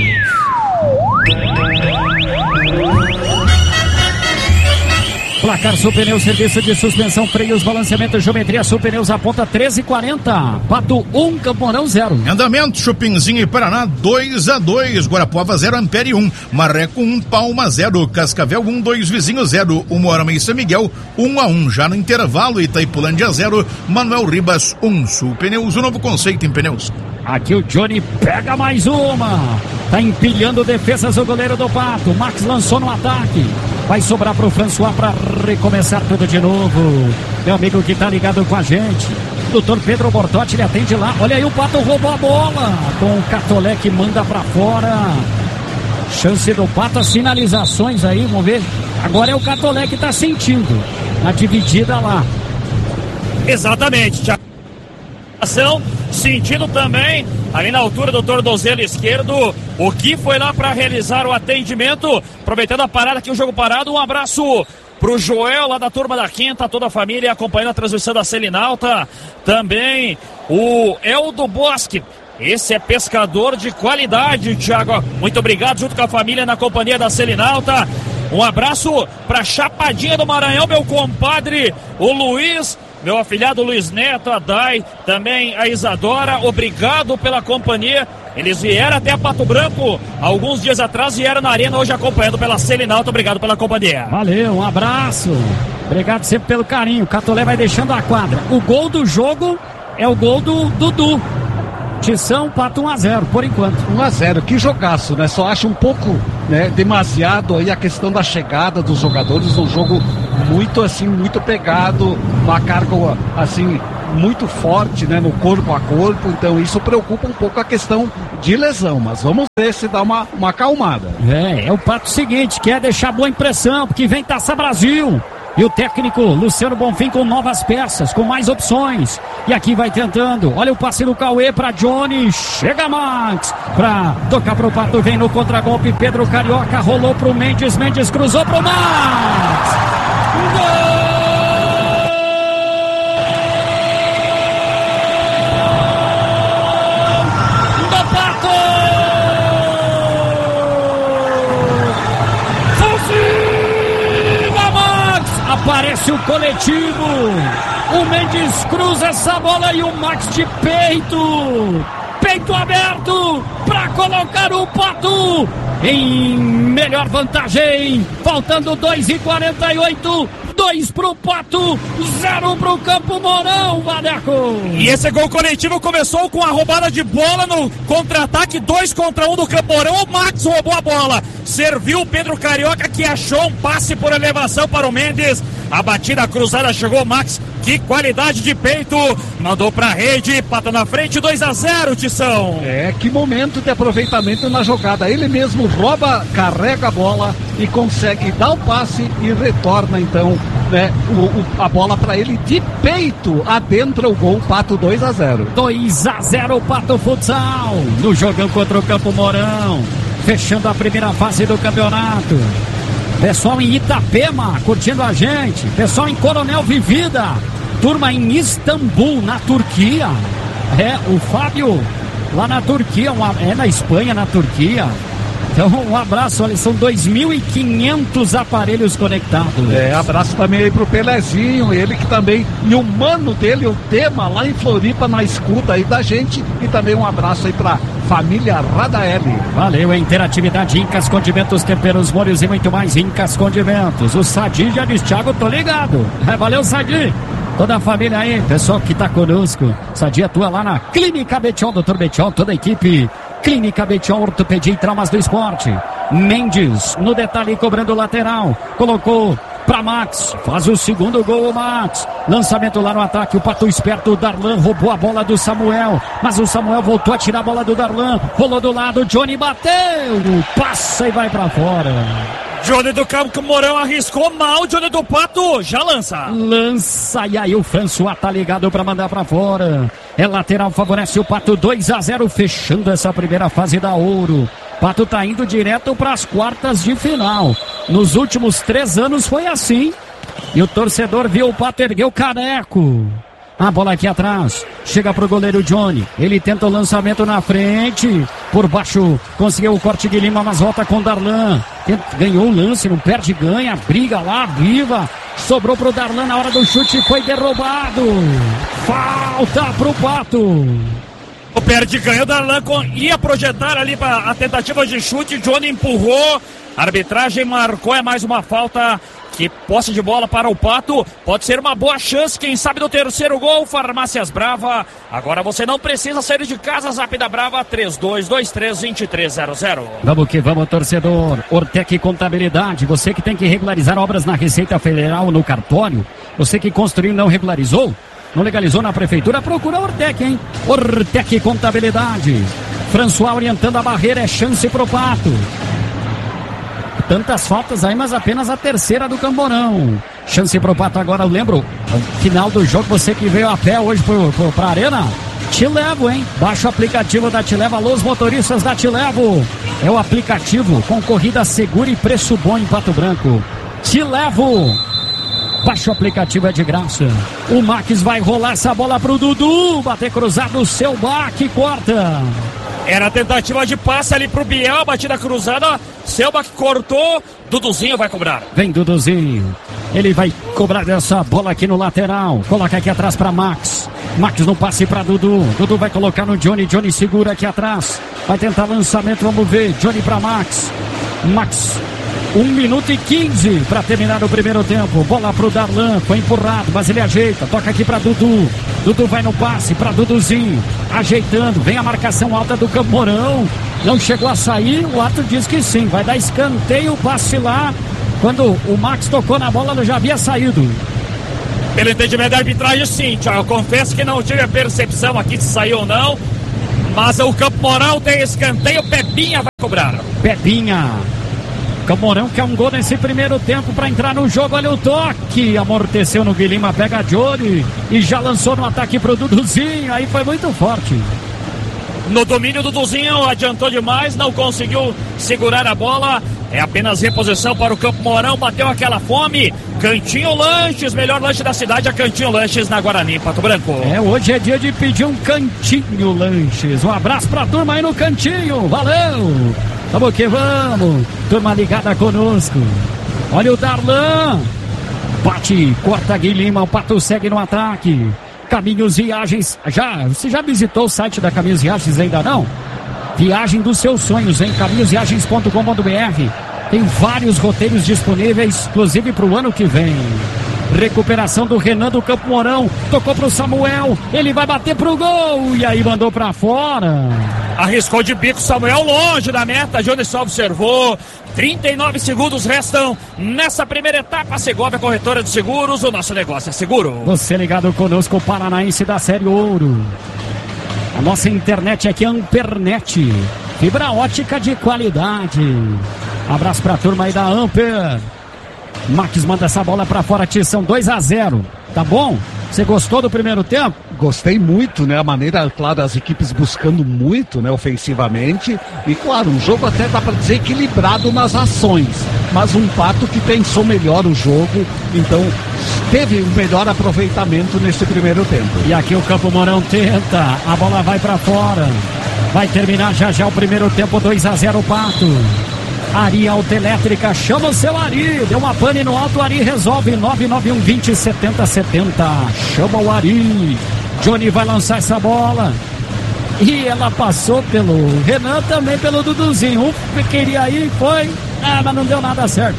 Placar Sul Pneus, serviço de suspensão, freios, balanceamento, geometria. Sul Pneus aponta treze e quarenta. Pato um, Camporão zero. Andamento, Chupinzinho e Paraná dois a dois. Guarapuava zero, Ampere um. Marreco um, Palma zero. Cascavel um, dois Vizinho zero. Umuarama e São Miguel um a um. Já no intervalo, Itaipulândia zero. Manuel Ribas um. Sul Pneus, o novo conceito em pneus. Aqui o Johnny pega mais uma. Tá empilhando defesas o goleiro do Pato. Max lançou no ataque. Vai sobrar pro François para recomeçar tudo de novo. Meu amigo que tá ligado com a gente. Doutor Pedro Bortotti, ele atende lá. Olha aí, o Pato roubou a bola. Com o Catolé que manda pra fora. Chance do Pato, as sinalizações aí, vamos ver. Agora é o Catolé que tá sentindo. Na dividida lá. Exatamente, Thiago. Sentindo também ali na altura do tornozelo esquerdo. O que foi lá para realizar o atendimento, aproveitando a parada aqui, o jogo parado. Um abraço pro Joel lá da turma da Quinta, toda a família acompanhando a transmissão da Selinalta. Também o Eldo Bosque, Esse é pescador de qualidade, Thiago. Muito obrigado, junto com a família na companhia da Selinalta. Um abraço pra Chapadinha do Maranhão, meu compadre, o Luiz, meu afilhado Luiz Neto, a Dai, também a Isadora. Obrigado pela companhia. Eles vieram até a Pato Branco alguns dias atrás, vieram na arena, hoje acompanhando pela Selinalta. Obrigado pela companhia. Valeu, um abraço. Obrigado sempre pelo carinho. Catolé vai deixando a quadra. O gol do jogo é o gol do Dudu. Tição, Pato um a zero, por enquanto. um a zero, que jogaço, né? Só acho um pouco, né, demasiado aí a questão da chegada dos jogadores, um jogo muito assim, muito pegado, uma carga assim, muito forte, né, no corpo a corpo, então isso preocupa um pouco a questão de lesão, mas vamos ver se dá uma, uma acalmada. É, é o Pato seguinte, quer deixar boa impressão, porque vem Taça Brasil. E o técnico Luciano Bonfim com novas peças, com mais opções. E aqui vai tentando. Olha o passe do Cauê para Johnny. Chega Max para tocar pro Pato. Vem no contragolpe. Pedro Carioca rolou pro Mendes. Mendes cruzou pro Max. Gol! Do Pato! Aparece o coletivo. O Mendes cruza essa bola e o Max de peito. Peito aberto para colocar o Pato em melhor vantagem. Faltando dois e quarenta e oito. dois pro Pato, zero pro Campo Mourão, Vadeco. E esse gol coletivo começou com a roubada de bola no contra-ataque, dois contra um do Campo Mourão. O Max roubou a bola, serviu o Pedro Carioca, que achou um passe por elevação para o Mendes. A batida cruzada chegou o Max, que qualidade de peito, mandou pra rede, Pato na frente, dois a zero, Tição. É, que momento de aproveitamento na jogada, ele mesmo rouba, carrega a bola e consegue dar o passe e retorna então, né, o, o, a bola pra ele de peito, adentra o gol, Pato dois a zero. dois a zero Pato Futsal, no jogão contra o Campo Mourão, fechando a primeira fase do campeonato. Pessoal em Itapema, curtindo a gente. Pessoal em Coronel Vivida. Turma em Istambul, na Turquia. É, o Fábio, lá na Turquia, uma, é na Espanha, na Turquia. Então, um abraço, olha, são dois mil e quinhentos aparelhos conectados. É, abraço também aí pro Pelezinho, ele que também, e o mano dele, o Tema, lá em Floripa, na escuta aí da gente. E também um abraço aí pra família Radaeli. Valeu, interatividade, Incas Condimentos, temperos, molhos e muito mais. Incas Condimentos. O Sadi já diz, Thiago, tô ligado. É, valeu, Sadi. Toda a família aí, pessoal que tá conosco. Sadi atua lá na Clínica Betion, doutor Betion, toda a equipe. Clínica Betion, ortopedia e traumas do esporte. Mendes, no detalhe, cobrando o lateral. Colocou para Max, faz o segundo gol o Max, lançamento lá no ataque, o Pato esperto, o Darlan roubou a bola do Samuel, mas o Samuel voltou a tirar a bola do Darlan, rolou do lado, Johnny bateu, passa e vai para fora. Johnny do Campo Mourão arriscou mal, Johnny do Pato já lança. Lança, e aí o François tá ligado para mandar para fora. É lateral, favorece o Pato, dois a zero, fechando essa primeira fase da Ouro. Pato tá indo direto para as quartas de final. Nos últimos três anos foi assim. E o torcedor viu o Pato erguer o caneco. A bola aqui atrás. Chega pro goleiro Johnny. Ele tenta o lançamento na frente. Por baixo conseguiu o corte de Lima, mas volta com Darlan. Ganhou o lance, não perde, ganha. Briga lá, viva. Sobrou pro Darlan na hora do chute e foi derrubado. Falta pro Pato. O perde ganhou, Darlan ia projetar ali para a tentativa de chute, Johnny empurrou, a arbitragem marcou, é mais uma falta, que posse de bola para o Pato, pode ser uma boa chance, quem sabe do terceiro gol, Farmácias Brava, agora você não precisa sair de casa, Zap da Brava, três dois dois três, dois três zero zero. Vamos que vamos, torcedor. Ortec Contabilidade, você que tem que regularizar obras na Receita Federal ou no cartório, você que construiu e não regularizou, não legalizou na prefeitura, procura a Ortec, hein? Ortec Contabilidade. François orientando a barreira, é chance pro Pato. Tantas faltas aí, mas apenas a terceira do Camborão. Chance pro Pato agora, eu lembro, final do jogo, você que veio a pé hoje pro, pro, pra arena, Te Levo, hein? Baixa o aplicativo da Te Levo, alô os motoristas da Te Levo. É o aplicativo com corrida segura e preço bom em Pato Branco. Te Levo. Baixa o aplicativo, é de graça. O Max vai rolar essa bola pro Dudu. Bater cruzado, o seu Baque corta. Era a tentativa de passe ali pro Biel, batida cruzada. Selba que cortou, Duduzinho vai cobrar. Vem Duduzinho. Ele vai cobrar essa bola aqui no lateral. Coloca aqui atrás para Max. Max no passe para Dudu. Dudu vai colocar no Johnny. Johnny segura aqui atrás. Vai tentar lançamento, vamos ver. Johnny para Max. Max. um minuto e quinze para terminar o primeiro tempo. Bola pro Darlan, foi empurrado, mas ele ajeita. Toca aqui para Dudu. Dudu vai no passe para Duduzinho. Ajeitando, vem a marcação alta do Campo Mourão. Não chegou a sair, o árbitro diz que sim. Vai dar escanteio, passe lá. Quando o Max tocou na bola, ela já havia saído. Pelo entendimento da arbitragem, sim, Thiago. Eu confesso que não tive a percepção aqui se saiu ou não. Mas o Campo Mourão tem escanteio, Pepinha vai cobrar. Pepinha. Camorão quer um gol nesse primeiro tempo para entrar no jogo. Olha o toque, amorteceu no Guilherme, pega a Johnny e já lançou no ataque pro Duduzinho. Aí foi muito forte. No domínio, Duduzinho adiantou demais, não conseguiu segurar a bola. É apenas reposição para o Campo Mourão, bateu aquela fome. Cantinho Lanches, melhor lanche da cidade, a Cantinho Lanches na Guarani, Pato Branco. É, hoje é dia de pedir um Cantinho Lanches. Um abraço pra turma aí no Cantinho, valeu! Vamos que vamos, turma ligada conosco. Olha o Darlan, bate, corta Guilherme, o Pato segue no ataque. Caminhos Viagens, já, você já visitou o site da Caminhos Viagens ainda não? Viagem dos seus sonhos em caminhos viagens ponto com ponto b r. Tem vários roteiros disponíveis, inclusive para o ano que vem. Recuperação do Renan do Campo Mourão. Tocou pro Samuel. Ele vai bater pro gol. E aí mandou pra fora. Arriscou de bico Samuel longe da meta. Johnny só observou. trinta e nove segundos restam nessa primeira etapa. Segovia Corretora de Seguros. O nosso negócio é seguro. Você ligado conosco, o Paranaense da Série Ouro. A nossa internet aqui é Ampernet. Fibra ótica de qualidade. Abraço pra turma aí da Amper. Max manda essa bola pra fora, são dois a zero, tá bom? Você gostou do primeiro tempo? Gostei muito, né? A maneira, claro, as equipes buscando muito, né? Ofensivamente. E, claro, um jogo até dá pra dizer equilibrado nas ações. Mas um Pato que pensou melhor o jogo. Então, teve um melhor aproveitamento nesse primeiro tempo. E aqui o Campo Mourão tenta. A bola vai pra fora. Vai terminar já já o primeiro tempo, dois a zero Pato. Ari Autoelétrica, chama o seu Ari. Deu uma pane no alto, Ari resolve. Nove nove um vinte setenta setenta. Chama o Ari. Johnny vai lançar essa bola. E ela passou pelo Renan, também pelo Duduzinho. Um queria ir, foi. Ah, mas não deu nada certo.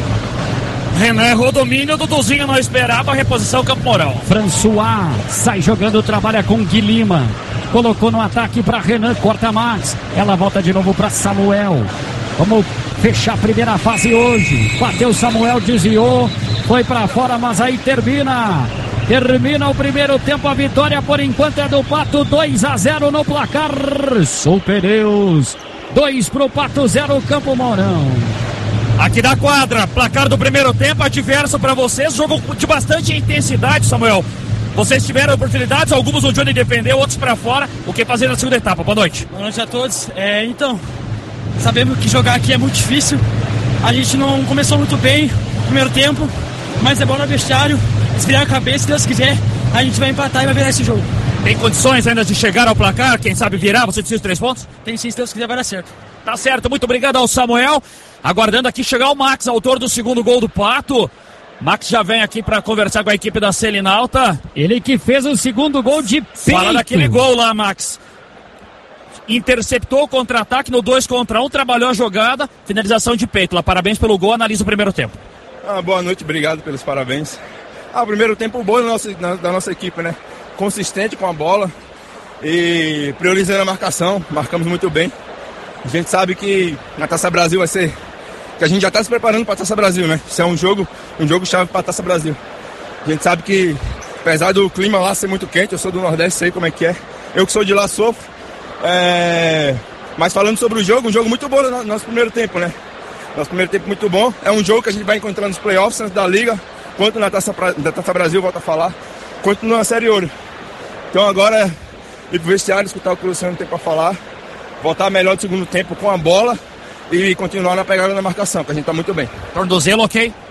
Renan errou o domínio, Duduzinho não esperava a reposição Campo Mourão. François sai jogando, trabalha com Guilherme. Colocou no ataque para Renan, corta Max. Ela volta de novo para Samuel. Vamos fechar a primeira fase hoje. Bateu Samuel, desviou, foi pra fora, mas aí termina. Termina o primeiro tempo, a vitória por enquanto é do Pato, dois a zero no placar. Sou Pneus, dois pro Pato, zero Campo Mourão. Aqui da quadra, placar do primeiro tempo, adverso pra vocês, jogo de bastante intensidade, Samuel. Vocês tiveram oportunidades, alguns o Johnny defendeu, outros pra fora. O que fazer na segunda etapa? Boa noite. Boa noite a todos. É, então... Sabemos que jogar aqui é muito difícil. A gente não começou muito bem no primeiro tempo, mas é bom no vestiário. Esfriar a cabeça, se Deus quiser, a gente vai empatar e vai virar esse jogo. Tem condições ainda de chegar ao placar? Quem sabe virar? Você precisa de três pontos? Tem sim, se Deus quiser vai dar certo. Tá certo, muito obrigado ao Samuel. Aguardando aqui chegar o Max, autor do segundo gol do Pato. Max já vem aqui para conversar com a equipe da Selinalta. Ele que fez o segundo gol de peito. Fala daquele gol lá, Max. Interceptou o contra-ataque no dois contra um, trabalhou a jogada, finalização de peito lá. Parabéns pelo gol, analisa o primeiro tempo. Ah, boa noite, obrigado pelos parabéns. Ah, o primeiro tempo bom da nossa, da nossa equipe, né? Consistente com a bola e priorizando a marcação, marcamos muito bem. A gente sabe que na Taça Brasil vai ser, que a gente já está se preparando para a Taça Brasil, né? Isso é um jogo, um jogo chave para a Taça Brasil. A gente sabe que, apesar do clima lá ser muito quente, eu sou do Nordeste, sei como é que é. Eu que sou de lá sofro. É... Mas falando sobre o jogo, um jogo muito bom no nosso primeiro tempo, né? Nosso primeiro tempo muito bom. É um jogo que a gente vai encontrar nos playoffs, tanto da Liga, quanto na Taça, pra... da Taça Brasil, volta a falar, quanto na Série Ouro. Então agora é ir pro vestiário, escutar o que o Luciano tem para falar, voltar melhor do segundo tempo com a bola e continuar na pegada da marcação, que a gente tá muito bem. Tornozelo, ok?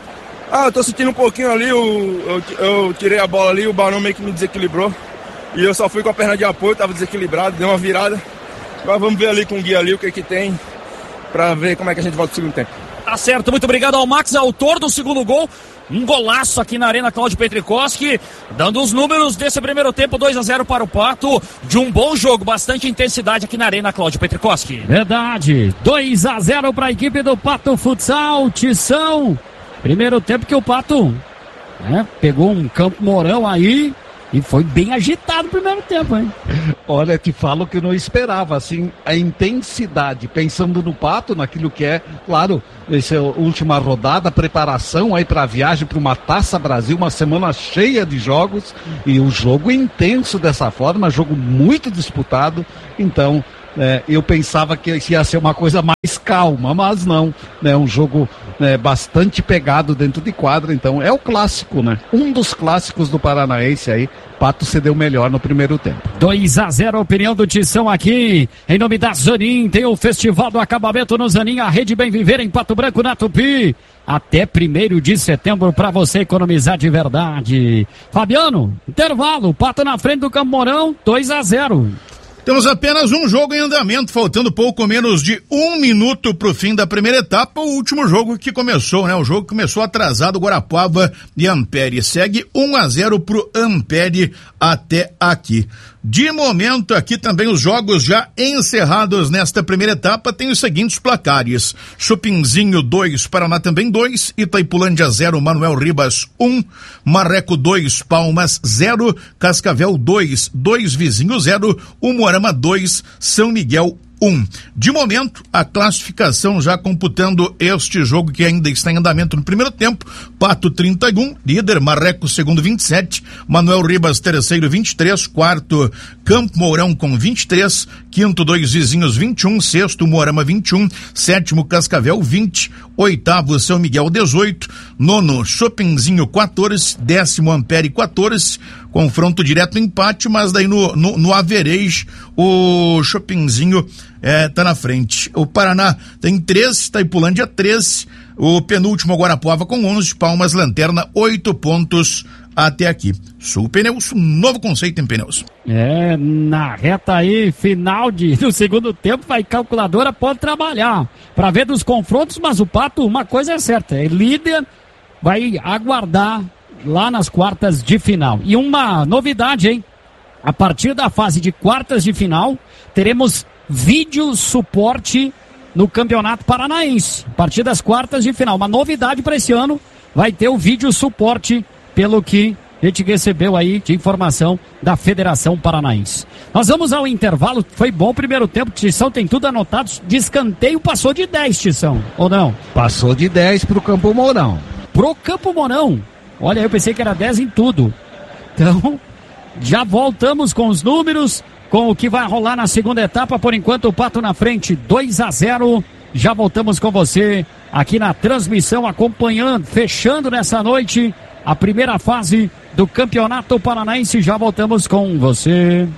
Ah, eu tô sentindo um pouquinho ali, eu, eu, eu tirei a bola ali, o Barão meio que me desequilibrou. E eu só fui com a perna de apoio, tava desequilibrado, deu uma virada. Agora vamos ver ali com o Gui ali o que que tem, pra ver como é que a gente volta no segundo tempo. Tá certo, muito obrigado ao Max, autor do segundo gol. Um golaço aqui na Arena Cláudio Petrikoski, dando os números desse primeiro tempo, dois a zero para o Pato, de um bom jogo, bastante intensidade aqui na Arena Cláudio Petrikoski. Verdade, dois a zero para a equipe do Pato Futsal, Tição. Primeiro tempo que o Pato, né, pegou um Campo Mourão aí e foi bem agitado o primeiro tempo, hein? Olha, te falo que eu não esperava, assim, a intensidade, pensando no Pato, naquilo que é, claro, essa é a última rodada, preparação aí para a viagem para uma Taça Brasil, uma semana cheia de jogos, e o jogo intenso dessa forma, jogo muito disputado, então... É, eu pensava que ia ser uma coisa mais calma, mas não, né? Um jogo né, bastante pegado dentro de quadra, então é o clássico, né? Um dos clássicos do Paranaense aí, Pato cedeu melhor no primeiro tempo. dois a zero, opinião do Tição aqui, em nome da Zanin, tem o Festival do Acabamento no Zanin, a Rede Bem Viver em Pato Branco, na Tupi, até primeiro de setembro para você economizar de verdade. Fabiano, intervalo, Pato na frente do Campo Mourão, dois a zero. Temos apenas um jogo em andamento, faltando pouco menos de um minuto para o fim da primeira etapa, o último jogo que começou, né? O jogo que começou atrasado, Guarapuava e Ampere. Segue um a zero pro Ampere até aqui. De momento, aqui também os jogos já encerrados nesta primeira etapa tem os seguintes placares: Chopinzinho dois, Paraná também dois, Itaipulândia zero, Manuel Ribas um, Marreco dois, Palmas zero, Cascavel dois, dois Vizinho zero, Umuarama dois, São Miguel um. De momento, a classificação já computando este jogo que ainda está em andamento no primeiro tempo: Pato trinta e um, líder, Marreco segundo vinte e sete, Manuel Ribas terceiro vinte e três, quarto Campo Mourão com vinte e três, quinto Dois Vizinhos vinte e um, sexto Moarama vinte e um, sétimo Cascavel vinte, oitavo São Miguel dezoito, nono Chopinzinho quatorze, décimo Ampere quatorze, confronto direto empate, mas daí no, no, no average o Chopinzinho é, tá na frente. O Paraná tem treze, Itaipulândia treze, o penúltimo Guarapuava com onze, Palmas Lanterna oito pontos até aqui. Sul Pneus, um novo conceito em pneus. É, na reta aí, final de, do segundo tempo, vai calculadora, pode trabalhar para ver dos confrontos, mas o Pato, uma coisa é certa, é líder, vai aguardar lá nas quartas de final. E uma novidade, hein? A partir da fase de quartas de final, teremos vídeo suporte no Campeonato Paranaense. A partir das quartas de final. Uma novidade para esse ano, vai ter o vídeo suporte, pelo que a gente recebeu aí de informação da Federação Paranaense. Nós vamos ao intervalo, foi bom o primeiro tempo, Tição tem tudo anotado, de escanteio passou de dez, Tição, ou não? Passou de dez pro Campo Mourão. Pro Campo Mourão, olha, eu pensei que era dez em tudo. Então, já voltamos com os números, com o que vai rolar na segunda etapa. Por enquanto, o Pato na frente, dois a zero. Já voltamos com você aqui na transmissão, acompanhando, fechando nessa noite a primeira fase do Campeonato Paranaense. Já voltamos com você.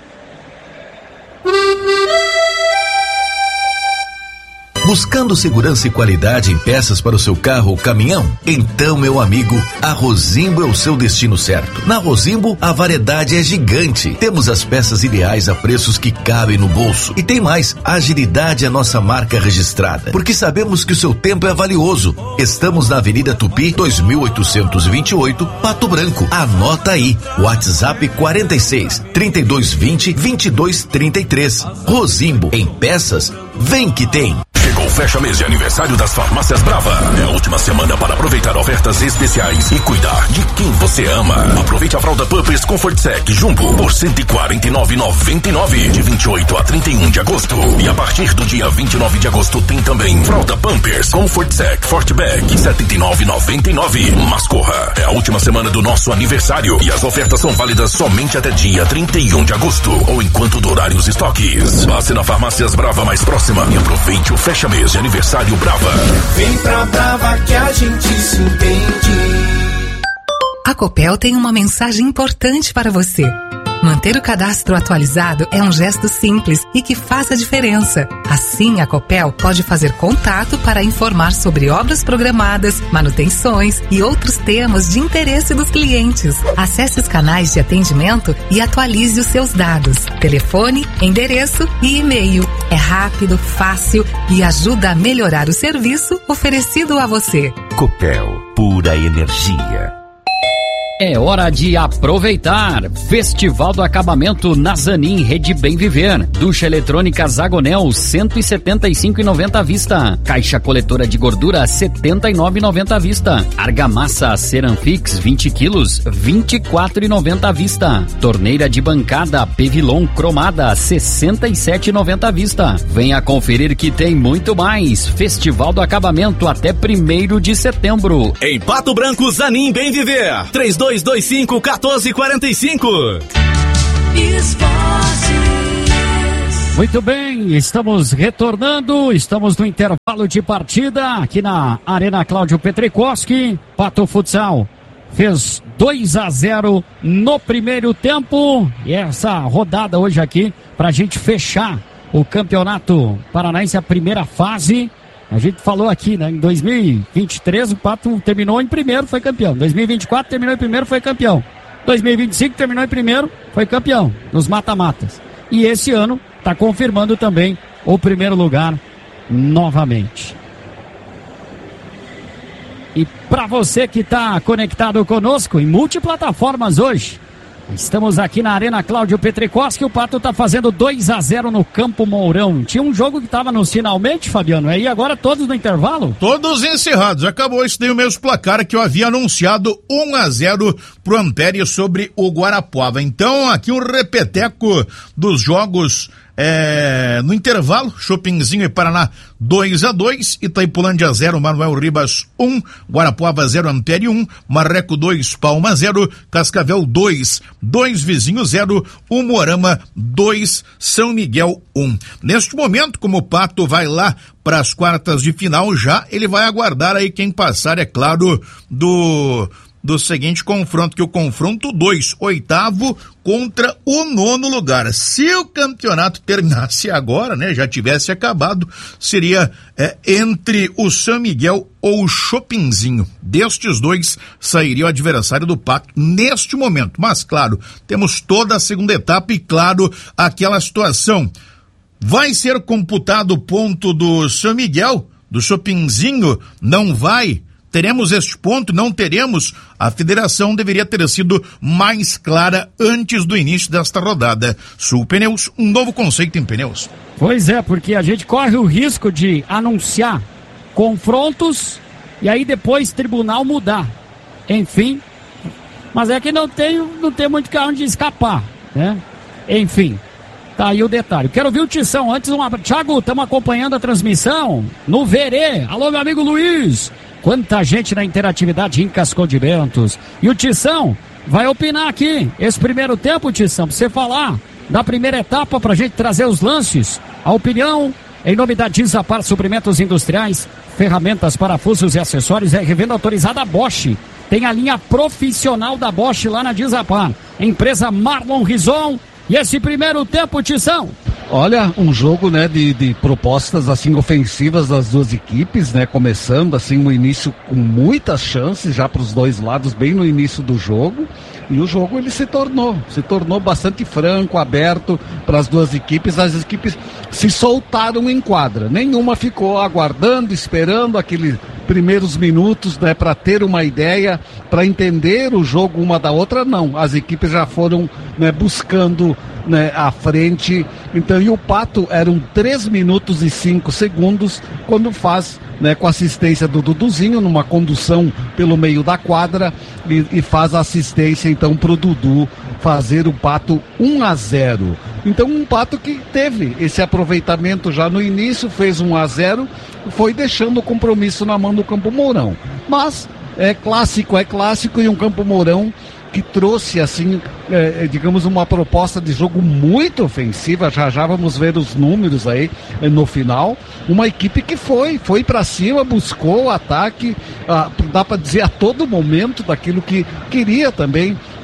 Buscando segurança e qualidade em peças para o seu carro ou caminhão? Então, meu amigo, a Rosimbo é o seu destino certo. Na Rosimbo, a variedade é gigante. Temos as peças ideais a preços que cabem no bolso. E tem mais, a agilidade é nossa marca registrada, porque sabemos que o seu tempo é valioso. Estamos na Avenida Tupi, dois mil oitocentos e vinte e oito, Pato Branco. Anota aí, WhatsApp quarenta e seis, trinta e dois vinte, vinte e dois trinta e três. Rosimbo, em peças, vem que tem. Chegou o fecha mês de aniversário das Farmácias Brava. É a última semana para aproveitar ofertas especiais e cuidar de quem você ama. Aproveite a fralda Pampers Comfort Sec Jumbo por cento e quarenta e nove reais e noventa e nove centavos de vinte e oito a trinta e um de agosto. E a partir do dia vinte e nove de agosto tem também fralda Pampers Comfort Sec Forte Bag setenta e nove reais e noventa e nove centavos. Mas corra, é a última semana do nosso aniversário e as ofertas são válidas somente até dia trinta e um de agosto ou enquanto durarem os estoques. Passe na Farmácias Brava mais próxima e aproveite o fecha mês de aniversário Brava. Vem pra Brava que a gente se entende. A Copel tem uma mensagem importante para você. Manter o cadastro atualizado é um gesto simples e que faz a diferença. Assim, a Copel pode fazer contato para informar sobre obras programadas, manutenções e outros temas de interesse dos clientes. Acesse os canais de atendimento e atualize os seus dados. Telefone, endereço e e-mail. É rápido, fácil e ajuda a melhorar o serviço oferecido a você. Copel, pura energia. É hora de aproveitar. Festival do Acabamento na Zanin, Rede Bem Viver. Ducha eletrônica Zagonel, cento e setenta e cinco reais e noventa centavos à vista. Caixa coletora de gordura, setenta e nove reais e noventa centavos à vista. Argamassa Ceramfix, vinte quilos, vinte e quatro reais e noventa centavos à vista. Torneira de bancada Pevilon cromada, sessenta e sete reais e noventa centavos à vista. Venha conferir que tem muito mais. Festival do Acabamento até primeiro de setembro. Em Pato Branco, Zanin Bem Viver. três dois dois cinco, um quatro quatro cinco. Muito bem, estamos retornando, estamos no intervalo de partida aqui na Arena Cláudio Petrikowski. Pato Futsal fez dois a zero no primeiro tempo e essa rodada hoje aqui pra gente fechar o Campeonato Paranaense, a primeira fase. A gente falou aqui, né? Em dois mil e vinte e três o Pato terminou em primeiro, foi campeão. dois mil e vinte e quatro terminou em primeiro, foi campeão. dois mil e vinte e cinco terminou em primeiro, foi campeão nos mata-matas. E esse ano está confirmando também o primeiro lugar novamente. E para você que está conectado conosco em multiplataformas hoje, estamos aqui na Arena Cláudio Petrikowski, o Pato tá fazendo dois a zero no Campo Mourão. Tinha um jogo que tava nos finalmente, Fabiano, aí agora todos no intervalo? Todos encerrados, acabou esse daí o mesmo placar que eu havia anunciado, um a zero pro Ampere sobre o Guarapuava. Então aqui um repeteco dos jogos É, no intervalo, Chopinzinho e Paraná dois a dois, Itaipulândia zero, Manuel Ribas um, Guarapuava zero, Ampere um, Marreco dois, Palma zero, Cascavel dois, dois Vizinho zero, Umuarama dois, São Miguel um. Neste momento, como o Pato vai lá para as quartas de final já, ele vai aguardar aí quem passar, é claro, do... do seguinte confronto, que o confronto dois, oitavo contra o nono lugar. Se o campeonato terminasse agora, né, já tivesse acabado, seria é, entre o São Miguel ou o Chopinzinho. Destes dois sairia o adversário do Pato neste momento. Mas, claro, temos toda a segunda etapa e, claro, aquela situação. Vai ser computado o ponto do São Miguel, do Chopinzinho? Não vai? Teremos este ponto? Não teremos? A federação deveria ter sido mais clara antes do início desta rodada. Sul Pneus, um novo conceito em pneus. Pois é, porque a gente corre o risco de anunciar confrontos e aí depois tribunal mudar. Enfim, mas é que não tem, não tem muito carro de escapar, né? Enfim, tá aí o detalhe. Quero ouvir o Tição. Antes, um abraço. Thiago, estamos acompanhando a transmissão no Verê. Alô, meu amigo Luiz. Quanta gente na interatividade em Cascondimentos. E o Tição vai opinar aqui. Esse primeiro tempo, Tição, pra você falar da primeira etapa, pra gente trazer os lances. A opinião, em nome da Dizapar Suprimentos Industriais, ferramentas, parafusos e acessórios, é revenda autorizada Bosch. Tem a linha profissional da Bosch lá na Dizapar. Empresa Marlon Rison. E esse primeiro tempo, Tição? Olha, um jogo, né, de, de propostas, assim, ofensivas das duas equipes, né, começando, assim, no início com muitas chances já para os dois lados, bem no início do jogo, e o jogo, ele se tornou, se tornou bastante franco, aberto para as duas equipes, as equipes se soltaram em quadra, nenhuma ficou aguardando, esperando aqueles primeiros minutos, né, para ter uma ideia, para entender o jogo uma da outra, não, as equipes já foram, né, buscando, né, à frente. Então, e o Pato eram três minutos e cinco segundos quando faz, né, com assistência do Duduzinho numa condução pelo meio da quadra e, e faz a assistência então pro Dudu fazer o Pato um a zero. Então, um Pato que teve esse aproveitamento já no início, fez um a zero, foi deixando o compromisso na mão do Campo Mourão. Mas é clássico, é clássico, e um Campo Mourão que trouxe, assim, é, digamos, uma proposta de jogo muito ofensiva. Já já vamos ver os números aí é, no final. Uma equipe que foi, foi para cima, buscou o ataque, ah, dá para dizer a todo momento daquilo que queria também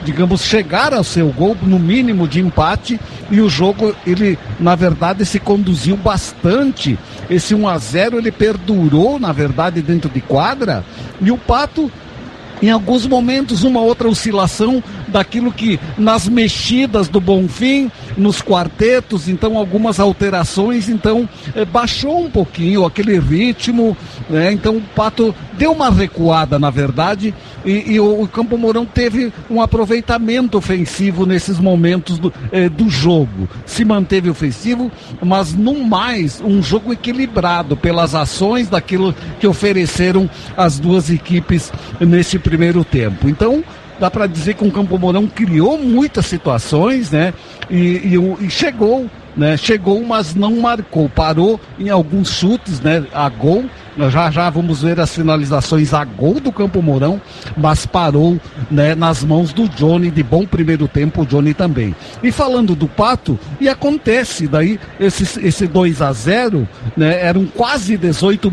digamos, chegar ao seu gol, no mínimo de empate, e o jogo, ele, na verdade, se conduziu bastante. Esse um a zero, ele perdurou, na verdade, dentro de quadra, e o Pato, em alguns momentos, uma outra oscilação daquilo que nas mexidas do Bonfim, nos quartetos, então algumas alterações, então eh, baixou um pouquinho aquele ritmo, né? Então o Pato deu uma recuada, na verdade, e, e o, o Campo Mourão teve um aproveitamento ofensivo nesses momentos do, eh, do jogo. Se manteve ofensivo, mas no mais um jogo equilibrado pelas ações daquilo que ofereceram as duas equipes nesse primeiro tempo. Então dá para dizer que o Campo Mourão criou muitas situações, né? E, e, e chegou, né? Chegou, mas não marcou. Parou em alguns chutes, né? A gol. Já já vamos ver as finalizações a gol do Campo Mourão, mas parou, né, nas mãos do Johnny. De bom primeiro tempo, o Johnny também. E falando do Pato, e acontece daí esse, esse dois a zero, né? Eram quase dezoito